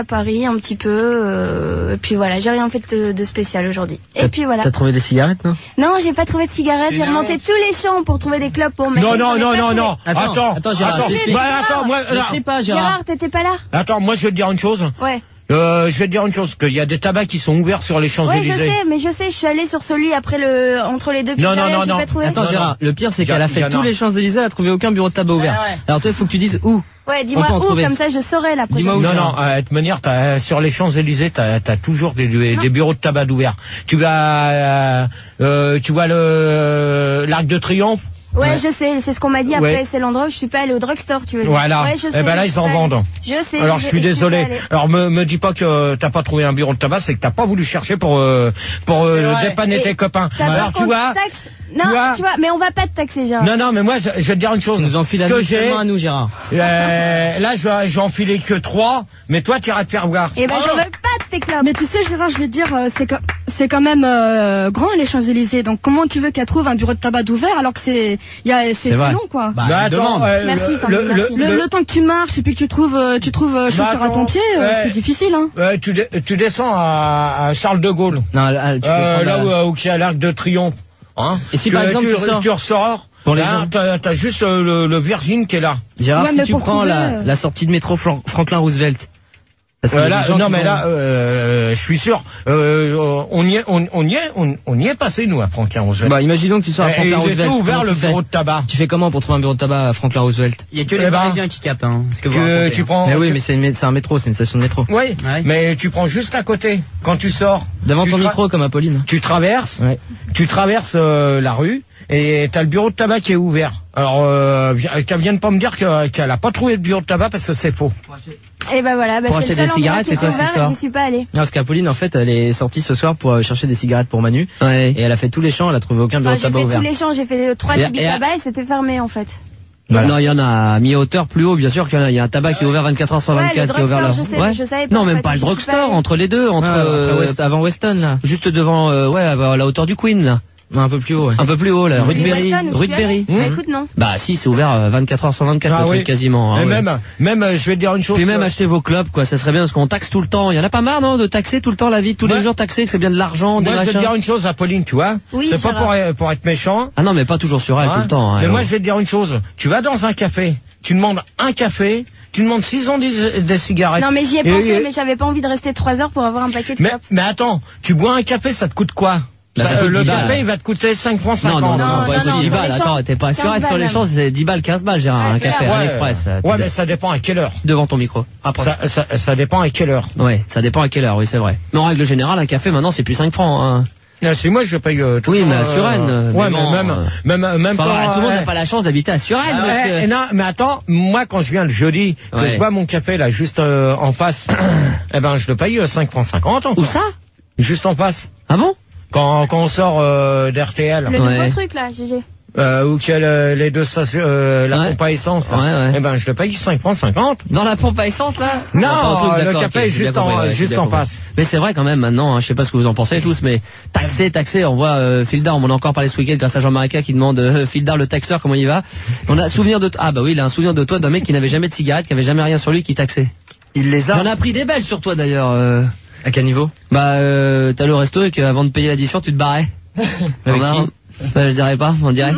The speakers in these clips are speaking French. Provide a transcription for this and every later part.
à Paris un petit peu, et puis voilà, j'ai rien fait de spécial aujourd'hui. Et puis voilà. T'as trouvé des cigarettes, non? Non, j'ai pas trouvé de cigarettes, j'ai remonté tous les champs pour trouver des clopes pour mettre. Non. Attends, Gérard. Attends, moi, je sais pas, Gérard. Gérard, t'étais pas là? Attends, moi je vais te dire une chose. Ouais. Je vais te dire une chose, qu'il y a des tabacs qui sont ouverts sur les Champs-Élysées. Ouais, je sais, je suis allée sur celui après entre les deux pizzerias, j'ai pas trouvé. Attends, Gérard, le pire c'est qu'elle a fait tous les Champs-Élysées, elle a trouvé aucun bureau de tabac ouvert. Ouais. Alors toi, il faut que tu dises où. Ouais, dis-moi où, comme ça je saurais la prochaine fois. Non, de toute manière, sur les Champs-Élysées, t'as toujours des bureaux de tabac ouverts. Tu vois l'Arc de Triomphe? Ouais, je sais, c'est ce qu'on m'a dit après, c'est l'endroit où je suis pas allée au drugstore, tu veux dire. Voilà. Ouais, je sais, et ben là, ils en vendent. Je sais. Alors, je suis désolé. Alors, me dis pas que t'as pas trouvé un bureau de tabac, c'est que t'as pas voulu chercher pour dépanner tes copains. Alors, tu vois. Non, tu vois, mais on va pas te taxer, Gérard. Non, mais moi, je vais te dire une chose. Tu nous enfiles à nous, Gérard. Là, je vais enfiler que 3, mais toi, tu iras te faire voir. Eh ben, j'en veux pas de tes clubs. Mais tu sais, Gérard, je vais te dire, c'est quand même grand, les Champs-Élysées. Donc, comment tu veux qu'elle trouve un bureau de tabac ouvert alors que c'est long, quoi. Attends, merci, le temps que tu marches et puis que tu trouves chaussure à ton pied, c'est difficile, hein. Tu descends à Charles de Gaulle. Non, là où il y a l'Arc de Triomphe. Hein? Et si par exemple tu ressors, t'as juste le Virgin qui est là. Gérard, si tu prends la sortie de métro Franklin Roosevelt. Je suis sûr, on y est passé nous à Franklin Roosevelt. Bah imaginons que tu sois à Franklin Roosevelt. Il est ouvert le bureau de tabac. Tu fais comment pour trouver un bureau de tabac à Franklin Roosevelt? Il y a que les Parisiens qui capent, hein. Tu prends. Mais oui, mais c'est un métro, c'est une station de métro. Oui, mais tu prends juste à côté. Quand tu sors. Devant ton micro comme Apolline. Tu traverses la rue. Et t'as le bureau de tabac qui est ouvert. Alors, qu'elle vienne pas me dire qu'elle a pas trouvé de bureau de tabac parce que c'est faux. Et ben voilà, pour acheter des cigarettes, c'est quoi cette histoire? J'y suis pas allée. Non, parce qu'Apolline, en fait, elle est sortie ce soir pour chercher des cigarettes pour Manu. Ouais. Et elle a fait tous les champs, elle a trouvé aucun bureau de tabac ouvert. J'ai fait tous les champs, j'ai fait 3 débits tabac et c'était fermé en fait. Bah non, il y en a à mi-hauteur, plus haut, bien sûr qu'il y en a. Il y a un tabac qui est ouvert 24 heures sur 24 qui est ouvert là. Je savais pas, non, même pas le drugstore, entre les deux, avant Weston là. Juste devant, à la hauteur du Queen là. Un peu plus haut, Un peu plus haut, là. Rue de Berry. Bah écoute, non. Bah si, c'est ouvert 24 heures sur 24, le truc quasiment. Et même, je vais te dire une chose. Puis même acheter vos clopes, quoi, ça serait bien, parce qu'on taxe tout le temps. Il y en a pas marre, non, de taxer tout le temps la vie, tous les jours taxer, que c'est bien de l'argent, des machins. Je vais te dire une chose, Apolline, tu vois. Oui, c'est pas pour être méchant. Ah non, mais pas toujours sur elle, tout le temps. Mais moi, je vais te dire une chose. Tu vas dans un café, tu demandes un café, tu demandes 6 ans des cigarettes. Non, mais j'y ai pensé, mais j'avais pas envie de rester 3 heures pour avoir un paquet de clopes. Mais attends, tu bois un café, ça te coûte quoi? Le café, il va te coûter 5 francs 50. Non, 10 balles. Attends, t'es pas assuré sur les choses, c'est 10 balles, 15 balles, Gérard, un café à l'Express. Ouais, mais ça dépend à quelle heure. Devant ton micro. Ça dépend à quelle heure. Ouais, ça dépend à quelle heure, oui, c'est vrai. Mais en règle générale, un café, maintenant, c'est plus 5 francs, hein. Non, si moi je paye tout. Oui, mais à Suresnes. Ouais, mais même quand tout le monde n'a pas la chance d'habiter à Suresnes. Non, mais attends, moi quand je viens le jeudi, que je bois mon café là juste en face, eh ben je le paye 5 francs 50. Où ça? Juste en face. Ah bon? Quand on sort d'RTL. Le nouveau truc là, GG. Où qu'il y a les deux stations, la pompe à essence. Eh ben je le paye 5 francs 50. Dans la pompe à essence là? Non, le café est juste en face. Mais c'est vrai quand même maintenant, je sais pas ce que vous en pensez tous, mais taxer, on voit Fildar, on en a encore parlé ce week-end grâce à Jean-Marie qui demande Fildar le taxeur comment il va. On a souvenir de il a un souvenir de toi d'un mec qui n'avait jamais de cigarette, qui avait jamais rien sur lui, qui taxait. Il les a. J'en ai appris des belles sur toi d'ailleurs. À quel niveau? Bah t'as le resto et qu'avant de payer l'addition tu te barrais. Avec qui? Je dirais pas, en direct.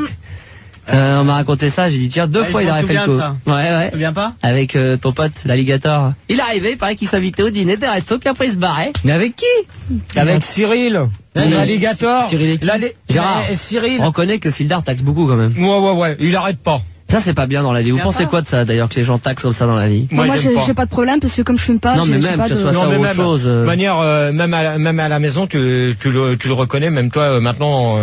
On m'a raconté ça, j'ai dit tiens, 2 fois il a fait le coup. Ouais. Tu te souviens pas? Avec ton pote, l'alligator. Il est arrivé, il paraît qu'il s'invitait au dîner des restos, puis après il se barrait. Mais avec qui? Avec Cyril. L'alligator. Cyril Gérard, Cyril. On reconnaît que Fildar taxe beaucoup quand même. Ouais, il arrête pas. Ça c'est pas bien dans la vie. Vous pensez quoi de ça d'ailleurs, que les gens taxent comme ça dans la vie? Moi j'ai pas de problème parce que comme je fume pas, non mais même que ce soit ça ou autre chose. De manière, même à la maison, tu le reconnais. Même toi, maintenant,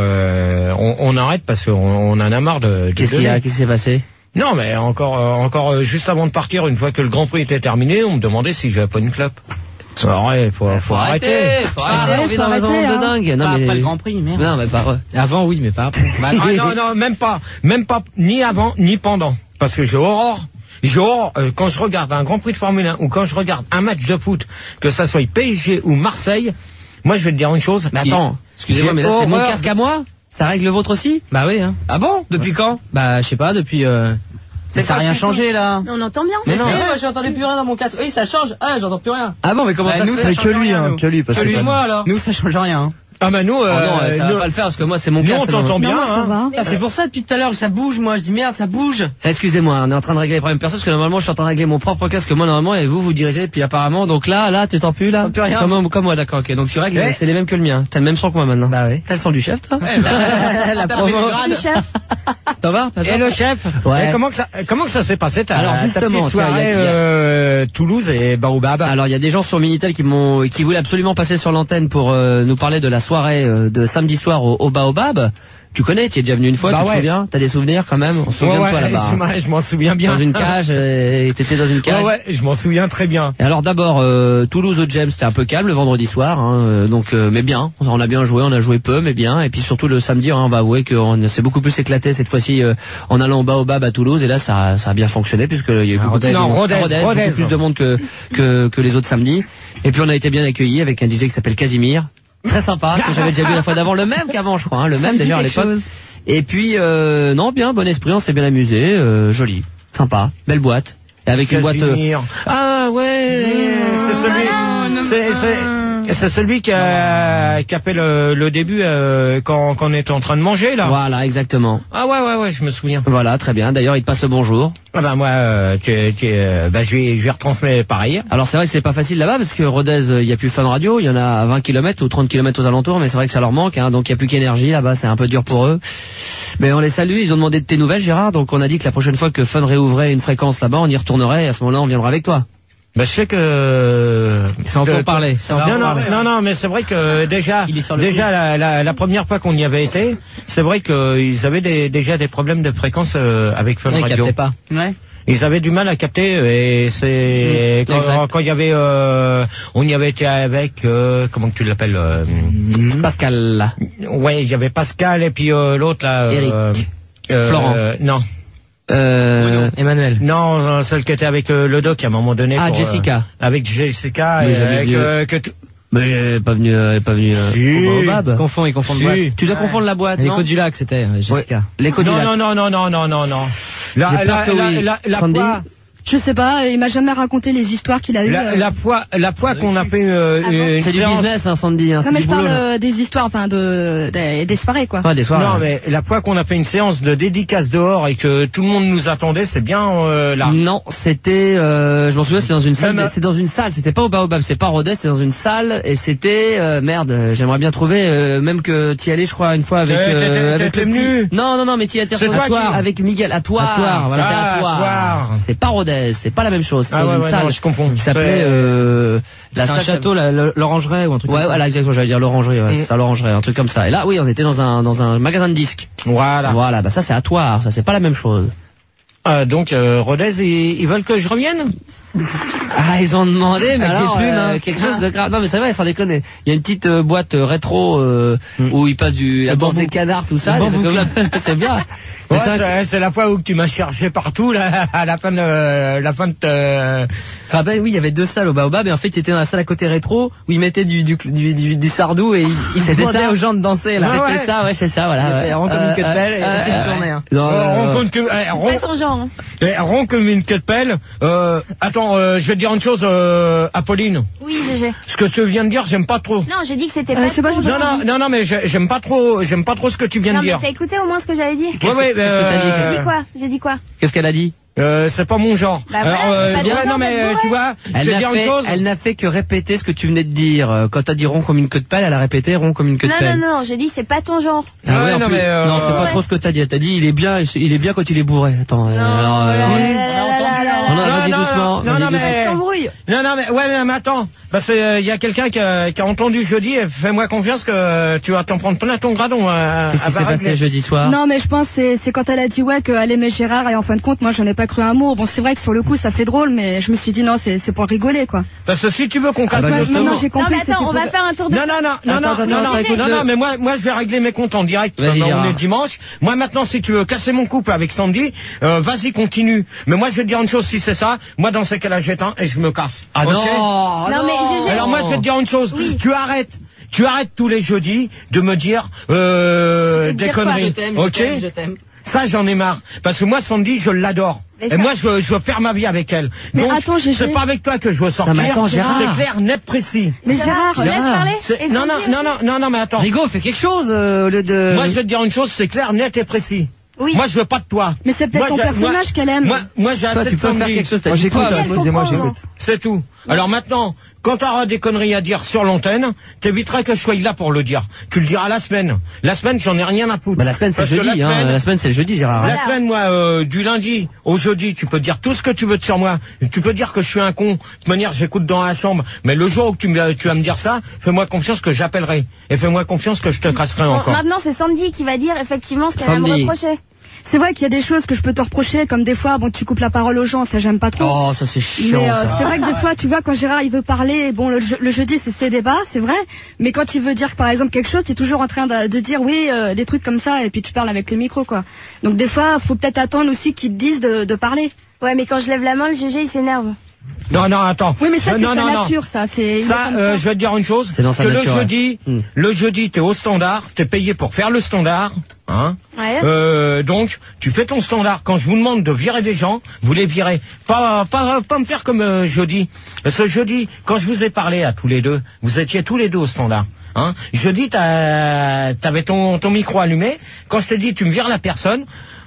on arrête parce qu'on en a marre de. Qu'est-ce qui s'est passé? Non mais encore juste avant de partir, une fois que le Grand Prix était terminé, on me demandait si j'avais pas une clope. Faut arrêter. On vit dans un monde de dingue. Non, mais après le Grand Prix, merde. Non, mais pas avant, oui, mais pas après. Non, même pas, ni avant, ni pendant. Parce que j'ai horreur, quand je regarde un Grand Prix de Formule 1 ou quand je regarde un match de foot, que ça soit PSG ou Marseille, moi je vais te dire une chose. Mais attends, excusez-moi, mais là c'est mon casque à moi? Ça règle le vôtre aussi? Bah oui, hein. Ah bon? Depuis quand? Bah, je sais pas, depuis Ça n'a rien changé là. Mais on entend bien. Mais non, moi j'entendais plus rien dans mon casque. Oui, ça change. Ah, j'entends plus rien. Ah bon, mais comment ça se fait? Que lui, que lui, parce Que lui que et moi alors. Nous ça change rien. Ah bah nous, Oh non, ça va pas le faire parce que moi c'est mon nous casque. on t'entend bien, Non, ça hein. va. C'est pour ça depuis tout à l'heure que ça bouge. Moi je dis merde, ça bouge. Excusez-moi, on est en train de régler les problèmes perso parce que normalement je suis en train de régler mon propre casque moi normalement et vous dirigez puis apparemment donc là tu t'entends plus là. T'entends plus rien. Comme moi d'accord ok donc tu règles Ouais. c'est les mêmes que le mien. T'as le même son que moi maintenant. Bah oui. T'as le son du chef toi. La promo. Le chef. Ça va Et le chef, Ouais. et comment que ça s'est passé Alors, ta justement, petite tu vois, soirée il y a- Toulouse et Baobab? Alors il y a des gens sur Minitel qui voulaient absolument passer sur l'antenne pour nous parler de la soirée de samedi soir au Baobab. Tu connais, tu es déjà venu une fois, Bah tu te ouais. souviens? T'as des souvenirs quand même? On se souvient de toi là-bas. Je m'en souviens bien. Dans une cage, t'étais dans une cage. Ouais, je m'en souviens très bien. Et alors d'abord Toulouse au James c'était un peu calme le vendredi soir hein, donc mais bien on a bien joué, on a joué peu mais bien et puis surtout le samedi hein, on va avouer qu'on s'est beaucoup plus éclaté cette fois-ci en allant au Baobab à Toulouse et là ça a bien fonctionné puisque il y a eu beaucoup Rodez. plus de monde que les autres samedis et puis on a été bien accueillis avec un DJ qui s'appelle Casimir très sympa que j'avais déjà vu la fois d'avant le même qu'avant je crois hein, le Ça même me dit d'ailleurs à quelque l'époque chose. et puis non bien bon esprit on s'est bien amusé joli sympa belle boîte et avec une boîte Casimir. Ah ouais, c'est celui qui a fait le début quand on était en train de manger là. voilà exactement. Ah ouais, je me souviens. Voilà, très bien. D'ailleurs, il te passe le bonjour. Ah bah moi, je vais retransmettre pareil. Alors c'est vrai que c'est pas facile là-bas parce que Rodez, il y a plus Fun Radio, il y en a à 20 km ou 30 km aux alentours, mais c'est vrai que ça leur manque, hein, donc il y a plus qu'énergie là-bas, c'est un peu dur pour eux. Mais on les salue, ils ont demandé de tes nouvelles, Gérard, donc on a dit que la prochaine fois que Fun réouvrait une fréquence là-bas, on y retournerait et à ce moment-là, on viendra avec toi. Bah je sais que C'est encore parlé. Non, mais c'est vrai que déjà Il est sur le la première fois qu'on y avait été, c'est vrai qu'ils avaient déjà des problèmes de fréquence avec Fun Ouais, Radio. captait pas. Ouais. Ils avaient du mal à capter et c'est quand il y avait on y avait été avec comment tu l'appelles Pascal. ouais, il y avait Pascal et puis l'autre là Eric. Florent. Non. Emmanuel. Non, celle qui était avec le doc à un moment donné. Ah, Jessica. Avec Jessica Mais et j'avais dit, Mais elle est pas venue Si. au Baobab. Ils confondent Si. boîte. Tu dois confondre la boîte, Les non? Côtes du Lac, c'était Jessica. Les Côtes du Lac. Non. J'ai peur que oui. La Sandy. fois, Je sais pas, il m'a jamais raconté les histoires qu'il a eues. la fois qu'on a fait une C'est du séance. business, hein, Sandy, hein, Non c'est mais du je boulot, parle là. des histoires, enfin des soirées quoi. Ouais, des soirs. Non, mais la fois qu'on a fait une séance de dédicace dehors et que tout le monde nous attendait, c'est bien là. Non, c'était, je m'en souviens, c'est dans une salle, Même- c'est dans une salle, c'était pas au Baobab, c'est pas Rodez, c'est dans une salle, et c'était, merde, j'aimerais bien trouver, même que t'y allais, je crois, une fois avec, avec t'es le petit- venu. Non, mais t'y étais C'est toi qui- avec Miguel, à toi, Toire, voilà. c'était à Ah, Toire. Toire. C'est pas Rodez, c'est pas la même chose, c'est Ah dans ouais, une ouais, salle non, je confonds. qui s'appelait, la Un salle château, l'orangerie ou un truc Ouais, comme ça. voilà, exactement, j'allais dire l'orangerie, ouais, c'est ça, l'orangerie, un truc comme ça. Et là, oui, on était dans un magasin de disques. Voilà. Voilà, bah ça c'est à Toire, ça c'est pas la même chose. Donc Rodez, ils veulent que je revienne. Ah, ils ont demandé, mais Avec alors, des plumes, hein. quelque chose de grave. Non, mais c'est vrai, sans déconner. Il y a une petite boîte rétro où ils passent la danse des canards, tout ça. Le des trucs bambou. comme ça. C'est bien. Mais Ouais, c'est vrai c'est la fois où tu m'as cherché partout là, à la fin de. Tu te rappelles, oui, il y avait deux salles au Baobab et en fait, il était dans la salle à côté rétro où ils mettaient du sardou et ils C'était demandaient ça. aux gens de danser là. Ouais, C'était ça, ouais, c'est ça, voilà. Il ouais. fait rond comme une queue de pelle et il tournait, hein. Non, rond comme que Pas son genre. Hein. rond comme une queue de pelle. Attends, je vais te dire une chose, Apolline. Oui, GG. Ce que tu viens de dire, j'aime pas trop. Non, j'ai dit que c'était pas c'est pas ton gentil. genre. Non, mais j'aime pas trop ce que tu viens Non, de mais dire. t'as écouté au moins ce que j'avais dit? Ouais, qu'est-ce que t'as dit, J'ai dit quoi? J'ai dit quoi? Qu'est-ce qu'elle a dit? C'est pas mon genre. Bah voilà, c'est pas ton ouais, non genre mais d'être tu vois, je Elle vais n'a dire une fait, chose. elle n'a fait que répéter ce que tu venais de dire. Quand t'as dit rond comme une queue de pelle, elle a répété rond comme une queue de Non, pelle. non, j'ai dit c'est pas ton genre. Ah ouais, Ouais, en non, plus- mais, non, c'est pas ouais. trop ce que t'as dit. T'as dit il est bien quand il est bourré. Attends. Non, alors, non, vas-y doucement. Non, vas-y non, doucement. mais T'embrouilles. non, mais attends, parce que il y a quelqu'un qui a entendu jeudi. Et fais-moi confiance que tu vas t'en prendre plein ton gradon. Qu'est-ce qui s'est passé jeudi soir? Non mais je pense que c'est quand elle a dit ouais qu'elle aimait Gérard et en fin de compte moi j'en ai pas cru un mot. Bon c'est vrai que sur le coup ça fait drôle mais je me suis dit non c'est pour rigoler quoi. Parce que si tu veux qu'on casse bah, le justement. Maintenant j'ai Non, compris mais que c'était attends, on pour- va faire un tour de... Non, mais moi je vais régler mes comptes en direct. Vas-y, on Gérard. est dimanche. Moi maintenant si tu veux casser mon couple avec Sandy, vas-y continue. Mais moi je vais te dire une chose, si c'est ça, moi dans ces cas-là j'éteins et je me casse. Ah Ok non. Non, mais GG. Alors moi je vais te dire une chose, Oui. tu arrêtes tous les jeudis de me dire des dire conneries. quoi Ok. Ça, j'en ai marre. Parce que moi, Sandy, je l'adore. Et moi, je veux faire ma vie avec elle. Mais donc, attends, c'est pas avec toi que je veux sortir. Non, mais attends, Gérard. C'est clair, net, précis. Mais Gérard, laisse parler. Non, mais attends. Rigaud, fais quelque chose au lieu de... Moi, je vais te dire une chose, c'est clair, net et précis. Oui. Moi, je veux pas de toi. mais c'est peut-être ton personnage qu'elle aime. Moi, j'ai Toi, assez tu de peux faire Sandy. quelque chose, t'as Moi, dit j'écoute, quoi excusez-moi, j'écoute. C'est tout. Alors maintenant, quand t'auras des conneries à dire sur l'antenne, t'éviteras que je sois là pour le dire. Tu le diras la semaine. La semaine, j'en ai rien à foutre. Bah, la semaine, c'est le Parce que jeudi, la semaine, c'est le jeudi, Gérard. La semaine, moi, du lundi au jeudi, tu peux dire tout ce que tu veux sur moi. Tu peux dire que je suis un con. De toute manière, j'écoute dans la chambre. Mais le jour où tu vas me dire ça, fais-moi confiance que j'appellerai. Et fais-moi confiance que je te crasserai Bon, encore. maintenant, c'est Sandy qui va dire effectivement ce qu'elle va me Sandy. reprocher. C'est vrai qu'il y a des choses que je peux te reprocher, comme des fois, bon, tu coupes la parole aux gens, ça j'aime pas trop. Oh, ça c'est chiant. Mais ça. c'est vrai que des fois, tu vois, quand Gérard il veut parler, bon, le jeudi c'est ses débats, c'est vrai. Mais quand il veut dire par exemple quelque chose, tu es toujours en train de dire oui, des trucs comme ça, et puis tu parles avec le micro, quoi. Donc des fois, faut peut-être attendre aussi qu'ils te disent de parler. Ouais, mais quand je lève la main, le GG il s'énerve. Non, attends. Oui, mais ça c'est non, ta non, nature, ça. C'est Ça, je vais te dire une chose. C'est dans sa que nature, le jeudi, t'es au standard, t'es payé pour faire le standard, hein. Ouais. Donc, tu fais ton standard. Quand je vous demande de virer des gens, vous les virez. Pas me faire comme jeudi. Parce que jeudi, quand je vous ai parlé à tous les deux, vous étiez tous les deux au standard. Hein. Jeudi, t'avais ton micro allumé. Quand je te dis, tu me vires la personne,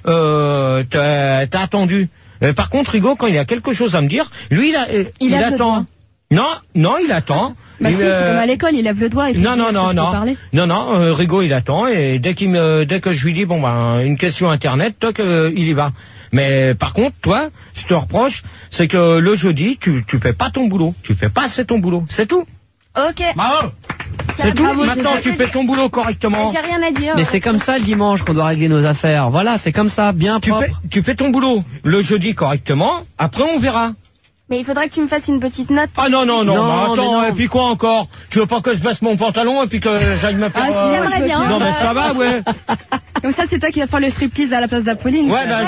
t'as attendu. Par contre, Rigaud, quand il a quelque chose à me dire, lui, il attend. Non, il attend. Bah si, c'est comme à l'école, il lève le doigt et puis il dit, est-ce que je peux parler ? Non, Rigaud, il attend et dès que je lui dis, une question internet, toc, il y va. Mais par contre, toi, je te reproche, c'est que le jeudi, tu fais pas ton boulot. Tu fais pas assez ton boulot. C'est tout. Ok. Bravo. C'est tout. Bravo, Maintenant, tu fais ton boulot correctement. J'ai rien à dire. Mais c'est comme ça le dimanche qu'on doit régler nos affaires. Voilà, c'est comme ça, bien propre. Tu fais ton boulot le jeudi correctement. Après, on verra. Mais il faudrait que tu me fasses une petite note. Ah non, Non, mais mais attends, non. et puis quoi encore? Tu veux pas que je baisse mon pantalon et puis que j'aille me faire... Ah, si, j'aimerais bien. Non, mais ça va, ouais. Comme ça, c'est toi qui vas faire le striptease à la place d'Apolline. Ouais, bah,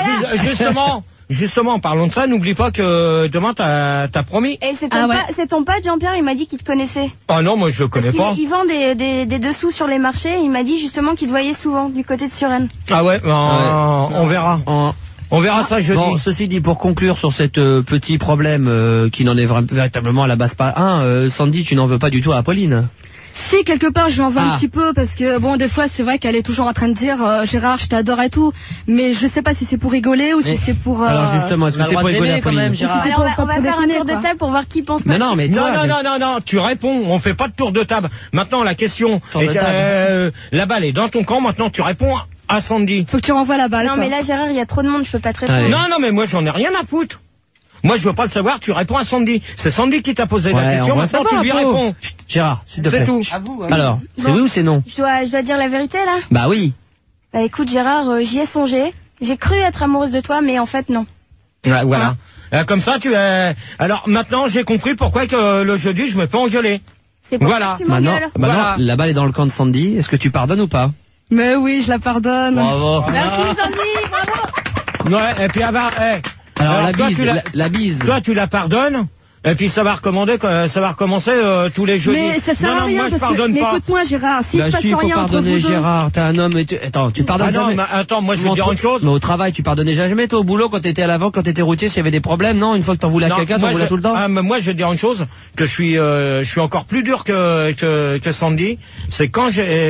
justement, parlons de ça, n'oublie pas que demain t'as promis. Et c'est Ah ouais. c'est ton pote Jean-Pierre, il m'a dit qu'il te connaissait. Ah non, moi je le connais pas. Il vend des dessous sur les marchés, il m'a dit justement qu'il te voyait souvent du côté de Suresnes. Ah ouais, on verra. On verra ça jeudi. Bon, ceci dit, pour conclure sur cet petit problème qui n'en est véritablement à la base pas un, Sandy, tu n'en veux pas du tout à Apolline. Si, quelque part, je lui en veux Ah. un petit peu, parce que, bon, des fois, c'est vrai qu'elle est toujours en train de dire, Gérard, je t'adore et tout, mais je sais pas si c'est pour rigoler ou si c'est pour... Alors justement, est-ce que c'est pour rigoler Apolline même, Gérard. Alors pas on va pour faire un déconner, tour de quoi. table pour voir qui pense Non, quoi. non, mais toi, Non, tu réponds, on fait pas de tour de table. Maintenant, la question, Tour de table. la balle est dans ton camp, maintenant tu réponds à Sandy. Faut que tu renvoies la balle, Non quoi. mais là Gérard, il y a trop de monde, je peux pas te répondre. Allez. Non, mais moi j'en ai rien à foutre. Moi je veux pas le savoir, tu réponds à Sandy. C'est Sandy qui t'a posé la Ouais, question, on va maintenant savoir, tu lui Apo. réponds. Gérard, s'il te plaît. C'est tout. Alors, c'est Bon. oui ou c'est non? Je dois dire la vérité là. Bah oui. Bah écoute Gérard, j'y ai songé. J'ai cru être amoureuse de toi, mais en fait non. Ouais, voilà. Comme ça, alors maintenant j'ai compris pourquoi que le jeudi je me fais engueuler. C'est pour Voilà. ça que tu Maintenant, m'engueules. Voilà. la balle est dans le camp de Sandy. Est-ce que tu pardonnes ou pas? Mais oui, je la pardonne. Bravo. Merci Sandy, bravo. Ouais, et puis Alors la toi, bise, la bise. toi tu la pardonnes. Et puis ça va recommencer tous les jeudis. Mais ça sert non, à non, rien, moi je parce que, pardonne mais pas. écoute-moi, Gérard, s'il Bah se passe si, il faut rien entre vous pardonner deux... Gérard, t'es un homme et attends, tu pardonnes Ah non, jamais. mais attends, moi je vais te dire une chose. Mais au travail, tu pardonnais jamais, toi, au boulot, quand t'étais à l'avant, quand t'étais routier, s'il y avait des problèmes, non? Une fois que t'en voulais à Non, quelqu'un, t'en moi, voulais tout le temps? mais moi je vais te dire une chose, que je suis encore plus dur que Sandy, c'est quand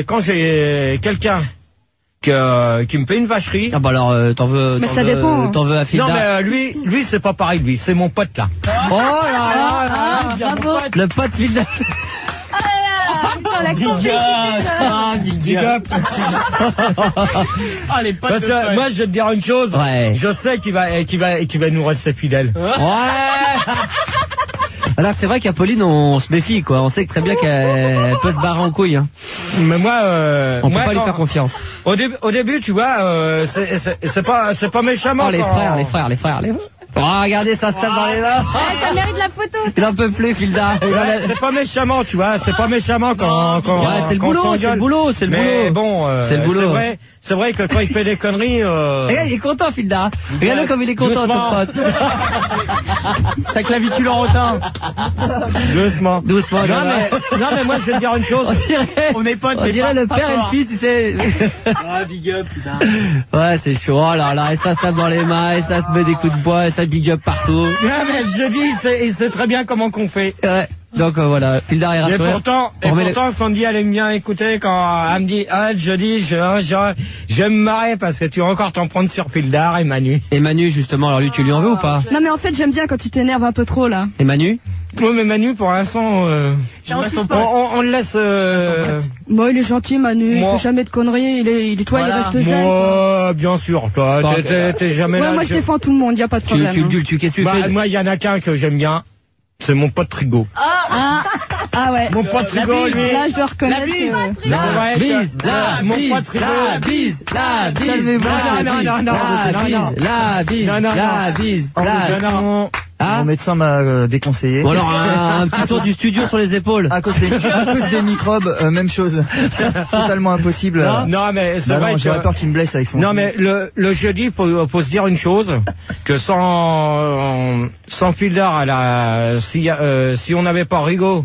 j'ai quelqu'un qui me fait une vacherie. Ah bah alors, Mais ça dépend, hein. t'en veux à Filda. Non mais lui c'est pas pareil, lui, c'est mon pote là. Oh là là, là, bravo. Le pote Filda. Putain, la Big compétition. up. Big up. Ah, les potes Parce de que Paul. moi je vais te dire une chose, Ouais. je sais qu'il va nous rester fidèle. Ouais. Alors c'est vrai qu'Apolline, on se méfie, quoi. On sait que très bien qu'elle peut se barrer en couille, hein. Mais moi On peut moi, pas lui quand- faire confiance. Au début, tu vois, c'est pas méchamment. Oh, les frères. Oh, regardez, ça se tape dans les mains. Ouais, ça mérite la photo. Il en peut plus, Filda. Ouais, c'est pas méchamment, tu vois, c'est pas méchant quand Ouais, c'est le quand on boulot, s'engueule. c'est le boulot, c'est le Mais boulot. bon, C'est le boulot. c'est vrai que quand il fait des conneries, Regarde, il est content, Fildar. Regarde comme il est content, ton pote. Sa clavicule en rotin. doucement. Doucement, Non mais moi je vais te dire une chose. On dirait le père et le fils, tu sais. Ah, big up, putain. Ouais, c'est chaud. Oh là là, et ça se tape dans les mains, et ça se met des coups de bois, et ça big up partout. Non mais je dis, il sait très bien comment qu'on fait. Ouais. Donc voilà, Fildar est rassuré. Et pourtant, Sandy elle aime bien écouter quand elle me dit, je dis, je vais me marrer parce que tu vas encore t'en prendre sur Fildar et Manu. Et Manu, justement, alors lui, tu lui en veux ou pas? Non mais en fait j'aime bien quand tu t'énerves un peu trop là. Et Manu? Oui mais Manu pour l'instant, on le laisse... Moi il est gentil Manu, Moi. il fait jamais de conneries, il reste zen. Moi, bien sûr, toi, t'es jamais là. Moi je défends tout le monde, y a pas de problème. Qu'est-ce que tu fais? Moi, il y en a qu'un que j'aime bien, c'est mon pote Trigo. Ah ouais. Mon pote Trigo, lui. Là je dois reconnaître que... La bise, Mon médecin m'a déconseillé. Bon alors un petit tour du studio sur les épaules. À cause des microbes, même chose. Totalement impossible. Non mais c'est vrai que... J'aurais peur qu'il me blesse avec son... Non mais le jeudi, faut se dire une chose, que sans Fildar, si on n'avait pas Rigaud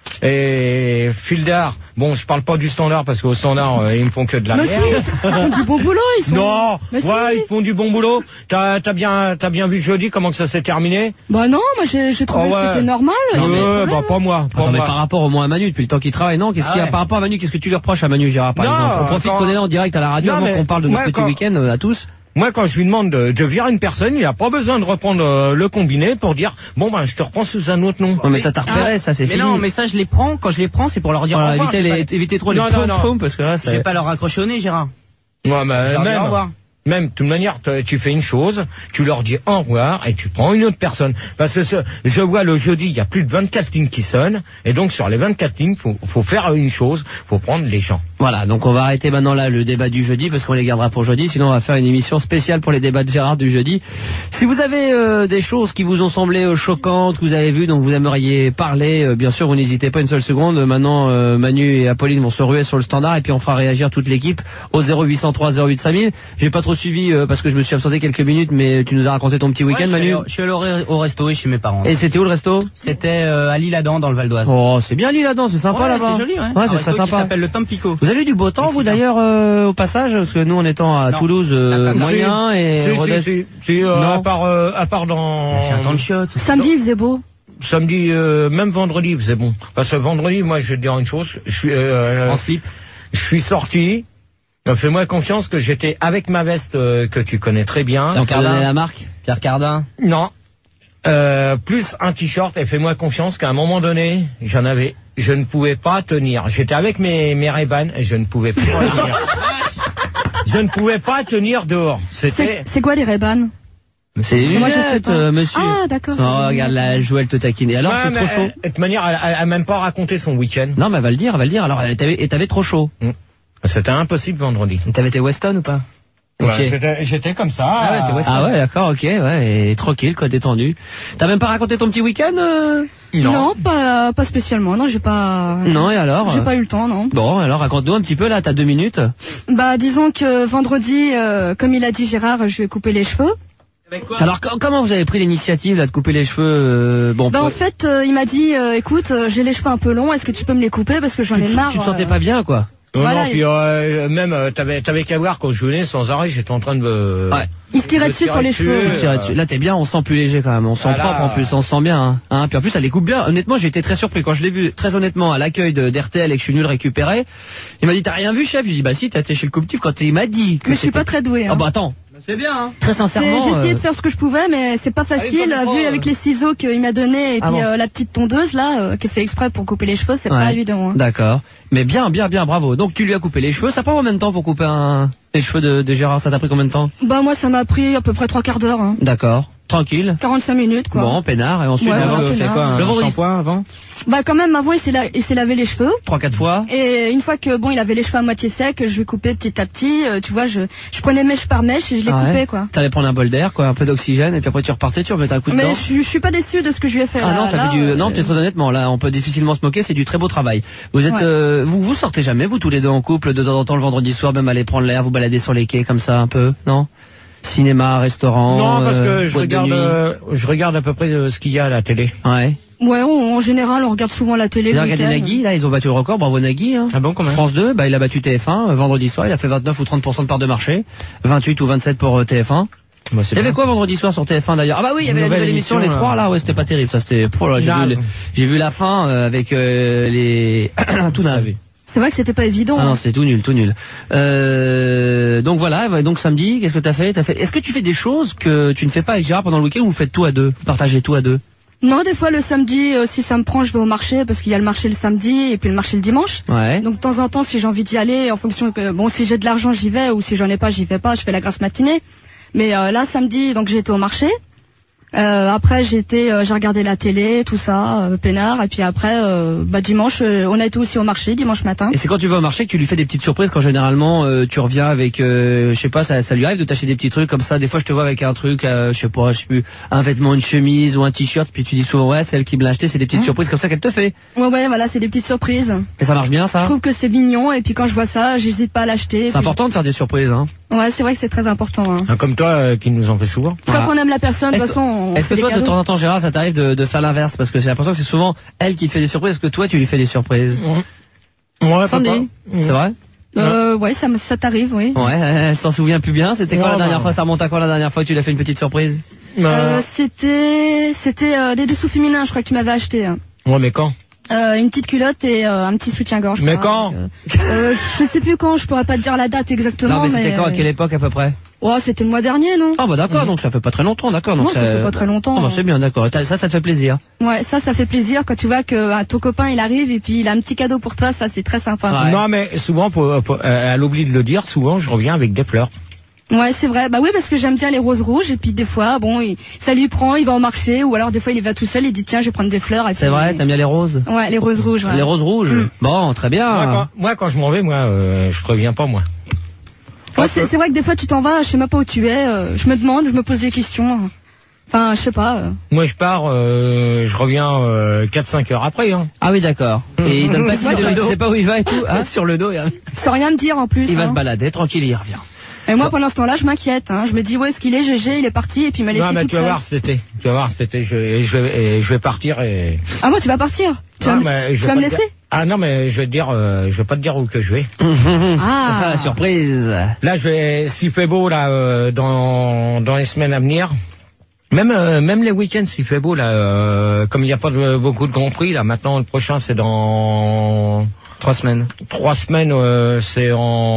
et Fildar, bon je parle pas du standard parce qu'au standard ils me font que de la Mais merde. si, ils font du bon boulot, ils sont... Non, Mais si. ouais, ils font du bon boulot. T'as bien vu jeudi comment que ça s'est terminé? Bah non, moi j'ai trouvé que c'était normal. Non, mais- Bah pas moi. Attends, mais par rapport au moins à Manu, depuis le temps qu'il travaille, non? Qu'est-ce qu'il y a par rapport à Manu? Qu'est-ce que tu lui reproches à Manu Gérard, par Non, exemple? On profite quand- qu'on est là en direct à la radio Non, avant mais qu'on parle de notre moi, petit quand- week-end à tous. Moi, quand je lui demande de virer une personne, il a pas besoin de reprendre le combiné pour dire bon ben je te reprends sous un autre nom. Non, mais t'as repéré, ça c'est Mais fini. non, mais ça je les prends, quand je les prends c'est pour leur dire Voilà, au revoir. évitez trop les Non, non, non. pom parce que là, Je vais pas leur raccrocher au nez, Gérard. Ouais, mais Je leur dis au revoir. même, de toute manière, tu fais une chose, tu leur dis au revoir et tu prends une autre personne. Parce que je vois le jeudi, il y a plus de 24 lignes qui sonnent, et donc sur les 24 lignes, faut faire une chose, faut prendre les gens. Voilà, donc on va arrêter maintenant là le débat du jeudi parce qu'on les gardera pour jeudi, sinon on va faire une émission spéciale pour les débats de Gérard du jeudi. Si vous avez des choses qui vous ont semblé choquantes, que vous avez vues, dont vous aimeriez parler, bien sûr vous n'hésitez pas une seule seconde. Maintenant Manu et Apolline vont se ruer sur le standard et puis on fera réagir toute l'équipe au 0803 08 5000. J'ai pas trop suivi parce que je me suis absenté quelques minutes, mais tu nous as raconté ton petit week-end, Manu. Je suis allé au resto chez mes parents. Et c'était où le resto? C'était à Lille-Adam dans le Val d'Oise. Oh, c'est bien Lille-Adam, c'est sympa là-bas. C'est joli, ouais. Ouais, c'est Un très resto qui sympa. s'appelle le Tampico. Vous avez eu du beau temps, vous d'ailleurs, au passage, parce que nous en étant à Non. Toulouse, moyen et Rodez. À part dans... J'ai un temps de chiottes. Samedi il faisait beau. Samedi, même vendredi, il faisait bon. Parce que vendredi, moi, je vais te dire une chose, En slip. je suis sorti, fais-moi confiance que j'étais avec ma veste que tu connais très bien. On peut donner la marque, Pierre Cardin. Non. Plus un t-shirt, et fais-moi confiance qu'à un moment donné, je ne pouvais pas tenir. J'étais avec mes Ray-Ban et je ne pouvais pas tenir. Je ne pouvais pas tenir dehors. C'était... C'est quoi les Ray-Ban? C'est les Moi, je sais lunettes, pas. monsieur. Ah d'accord. Oh, regarde là, Joël te taquine. Et alors, Ouais, c'est mais trop chaud. de toute manière, elle a même pas raconté son week-end. Non, mais elle va le dire. Alors, t'avais trop chaud. C'était impossible vendredi. Et t'avais été Weston ou pas? Ouais, Ok. j'étais comme ça. Ah ouais, t'es Weston. Ah ouais, d'accord, ok, ouais, et tranquille, quoi, détendu. T'as même pas raconté ton petit week-end Non, pas spécialement. Non, j'ai pas. Non, et alors J'ai pas eu le temps, non. Bon, alors raconte-nous un petit peu, là, t'as 2 minutes. Bah disons que vendredi, comme il a dit Gérard, je vais couper les cheveux. Alors, comment vous avez pris l'initiative, là, de couper les cheveux bon, Bah en fait, il m'a dit, écoute, j'ai les cheveux un peu longs, est-ce que tu peux me les couper parce que j'en ai marre. tu te sentais pas bien, quoi. Voilà, non, puis même, t'avais qu'à voir quand je venais sans arrêt, j'étais en train de... Ouais. Il se tirait me dessus tirer sur les dessus, cheveux. Là, t'es bien, on se sent plus léger quand même, on se sent Voilà. propre en plus, on se sent bien. Hein. Puis en plus, ça les coupe bien. Honnêtement, j'ai été très surpris quand je l'ai vu, très honnêtement, à l'accueil d'RTL et que je suis venu le récupérer. Il m'a dit, t'as rien vu, chef? Je lui ai dit, bah si, t'as été chez le coupe-tif quand il m'a dit que Mais je suis c'était- pas très douée. Ah Hein. bah attends, C'est bien, hein. très sincèrement. J'ai essayé de faire ce que je pouvais, mais c'est pas facile. pas trop, Vu avec les ciseaux qu'il m'a donné et Ah puis bon. la petite tondeuse là, qui est fait exprès pour couper les cheveux, c'est pas Ouais. évident. Hein. D'accord. Mais bien, bravo. Donc tu lui as coupé les cheveux. Ça prend combien de temps pour couper les cheveux de Gérard? Ça t'a pris combien de temps? Bah moi ça m'a pris à peu près 3 quarts d'heure. Hein. D'accord. Tranquille. 45 minutes, quoi. Bon, peinard, et ensuite, Ouais, avant, voilà, on fait peinard. quoi? Un Le vendredi, shampoing avant? Bah quand même, avant, il s'est lavé les cheveux. 3-4 fois. Et une fois que, bon, il avait les cheveux à moitié secs, je lui coupais petit à petit. Tu vois, je prenais mèche par mèche et je les Ah ouais. coupais, quoi. T'allais prendre un bol d'air, quoi, un peu d'oxygène, et puis après tu repartais, tu remettais un coup de Mais dent. je suis pas déçue de ce que je lui ai fait. Ah là. non, t'as Là, fait du... Non, très honnêtement, là, on peut difficilement se moquer, c'est du très beau travail. Vous êtes, Ouais. vous sortez jamais, vous tous les deux en couple, de temps en temps le vendredi soir, même aller prendre l'air, vous balader sur les quais comme ça un peu, non? Cinéma, restaurant. Non, parce que boîte de nuit. je regarde à peu près ce qu'il y a à la télé. Ouais. Ouais, en général, on regarde souvent la télé. Vous le avez regardé week-end. Nagui, là, ils ont battu le record, bravo Nagui, hein. Ah bon, quand même? France 2, bah, il a battu TF1, vendredi soir, il a fait 29 ou 30% de part de marché, 28 ou 27 pour TF1. Bah, Il y avait quoi vendredi soir sur TF1 d'ailleurs? Ah bah oui, il y avait la nouvelle émission, les trois là, ouais, c'était pas terrible, ça c'était, j'ai vu la fin, avec, les, tout naze. C'est vrai que c'était pas évident. Ah non, hein. c'est tout nul, tout nul. Donc voilà, donc samedi, qu'est-ce que t'as fait? Est-ce que tu fais des choses que tu ne fais pas avec Gérard pendant le week-end ou vous faites tout à deux? Vous partagez tout à deux? Non, des fois le samedi, si ça me prend, je vais au marché parce qu'il y a le marché le samedi et puis le marché le dimanche. Ouais. Donc de temps en temps, si j'ai envie d'y aller, en fonction que bon, si j'ai de l'argent, j'y vais, ou si j'en ai pas, j'y vais pas. Je fais la grasse matinée. Mais là, samedi, donc j'étais au marché. Après, j'ai regardé la télé, tout ça, peinard. Et puis après, dimanche, on a été aussi au marché dimanche matin. Et c'est quand tu vas au marché que tu lui fais des petites surprises, quand généralement tu reviens avec, je sais pas, ça lui arrive de t'acheter des petits trucs comme ça. Des fois je te vois avec un truc, je sais plus, un vêtement, une chemise ou un t-shirt, puis tu dis souvent ouais, c'est elle qui me l'a acheté, c'est des petites surprises comme ça qu'elle te fait. Ouais, voilà, c'est des petites surprises. Et ça marche bien Je ça? trouve que c'est mignon et puis quand je vois ça, j'hésite pas à l'acheter. C'est important de faire des surprises, hein. Ouais, c'est vrai que c'est très important. Hein. Comme toi, qui nous en fait souvent. Voilà. Quand on aime la personne, de toute façon, on Est-ce fait que toi, des de cadeaux. temps en temps, Gérard, ça t'arrive de faire l'inverse? Parce que j'ai l'impression que c'est souvent elle qui te fait des surprises. Est-ce que toi, tu lui fais des surprises? Ouais, Sandy, papa. c'est vrai? Ouais, ça t'arrive, oui. Ouais, elle s'en souvient plus bien. C'était quand Ouais, la dernière bah. fois? Ça remonte à quand la dernière fois que tu lui as fait une petite surprise? C'était des dessous féminins, je crois que tu m'avais acheté. Hein. Ouais, mais quand? Une petite culotte et un petit soutien-gorge. Mais quoi. quand? Je sais plus quand, je pourrais pas te dire la date exactement. Non, mais c'était quand? À quelle époque à peu près? Ouais, c'était le mois dernier, non? Ah bah d'accord, donc ça fait pas très longtemps, d'accord. Donc Non, ça fait pas très longtemps. Ah bah c'est bien, d'accord. Ça te fait plaisir. Ouais, ça fait plaisir quand tu vois que ton copain il arrive et puis il a un petit cadeau pour toi, ça c'est très sympa. Ouais. Non, mais souvent, elle oublie de le dire, souvent, je reviens avec des fleurs. Ouais, c'est vrai. Bah oui, parce que j'aime bien les roses rouges et puis des fois, bon, ça lui prend, il va au marché ou alors des fois il y va tout seul, il dit tiens, je vais prendre des fleurs. C'est vrai, t'aimes bien les roses? Ouais, les roses rouges. Ouais. Les roses rouges. Bon, très bien. Moi, quand je m'en vais, je préviens pas, moi. Ouais, c'est vrai que des fois tu t'en vas, je sais même pas où tu es, je me demande, je me pose des questions. Enfin, je sais pas. Moi, je pars, je reviens 4-5 heures après. Hein. Ah oui, d'accord. Et il donne pas Ouais, de tu sais pas où il va et tout, hein, sur le dos. Sans rien me dire en plus. Il va hein. se balader, tranquille, il revient. Et moi, pendant ce temps-là, je m'inquiète. Hein. Je me dis où est-ce qu'il est, GG, il est parti et puis il m'a laissé Non, mais toute tu vas seule. voir cet été. Tu vas voir cet été, je vais partir et... Ah bon, tu vas partir? Tu Non, vas, mais je tu vais vas pas me te laisser? dire- Ah non, mais je vais te dire, je vais pas te dire où que je vais. Ah. La surprise. Là, s'il fait beau, là, dans les semaines à venir, même les week-ends, s'il fait beau, là, comme il n'y a pas beaucoup de Grand Prix, là, maintenant, le prochain, c'est dans 3 semaines. 3 semaines, c'est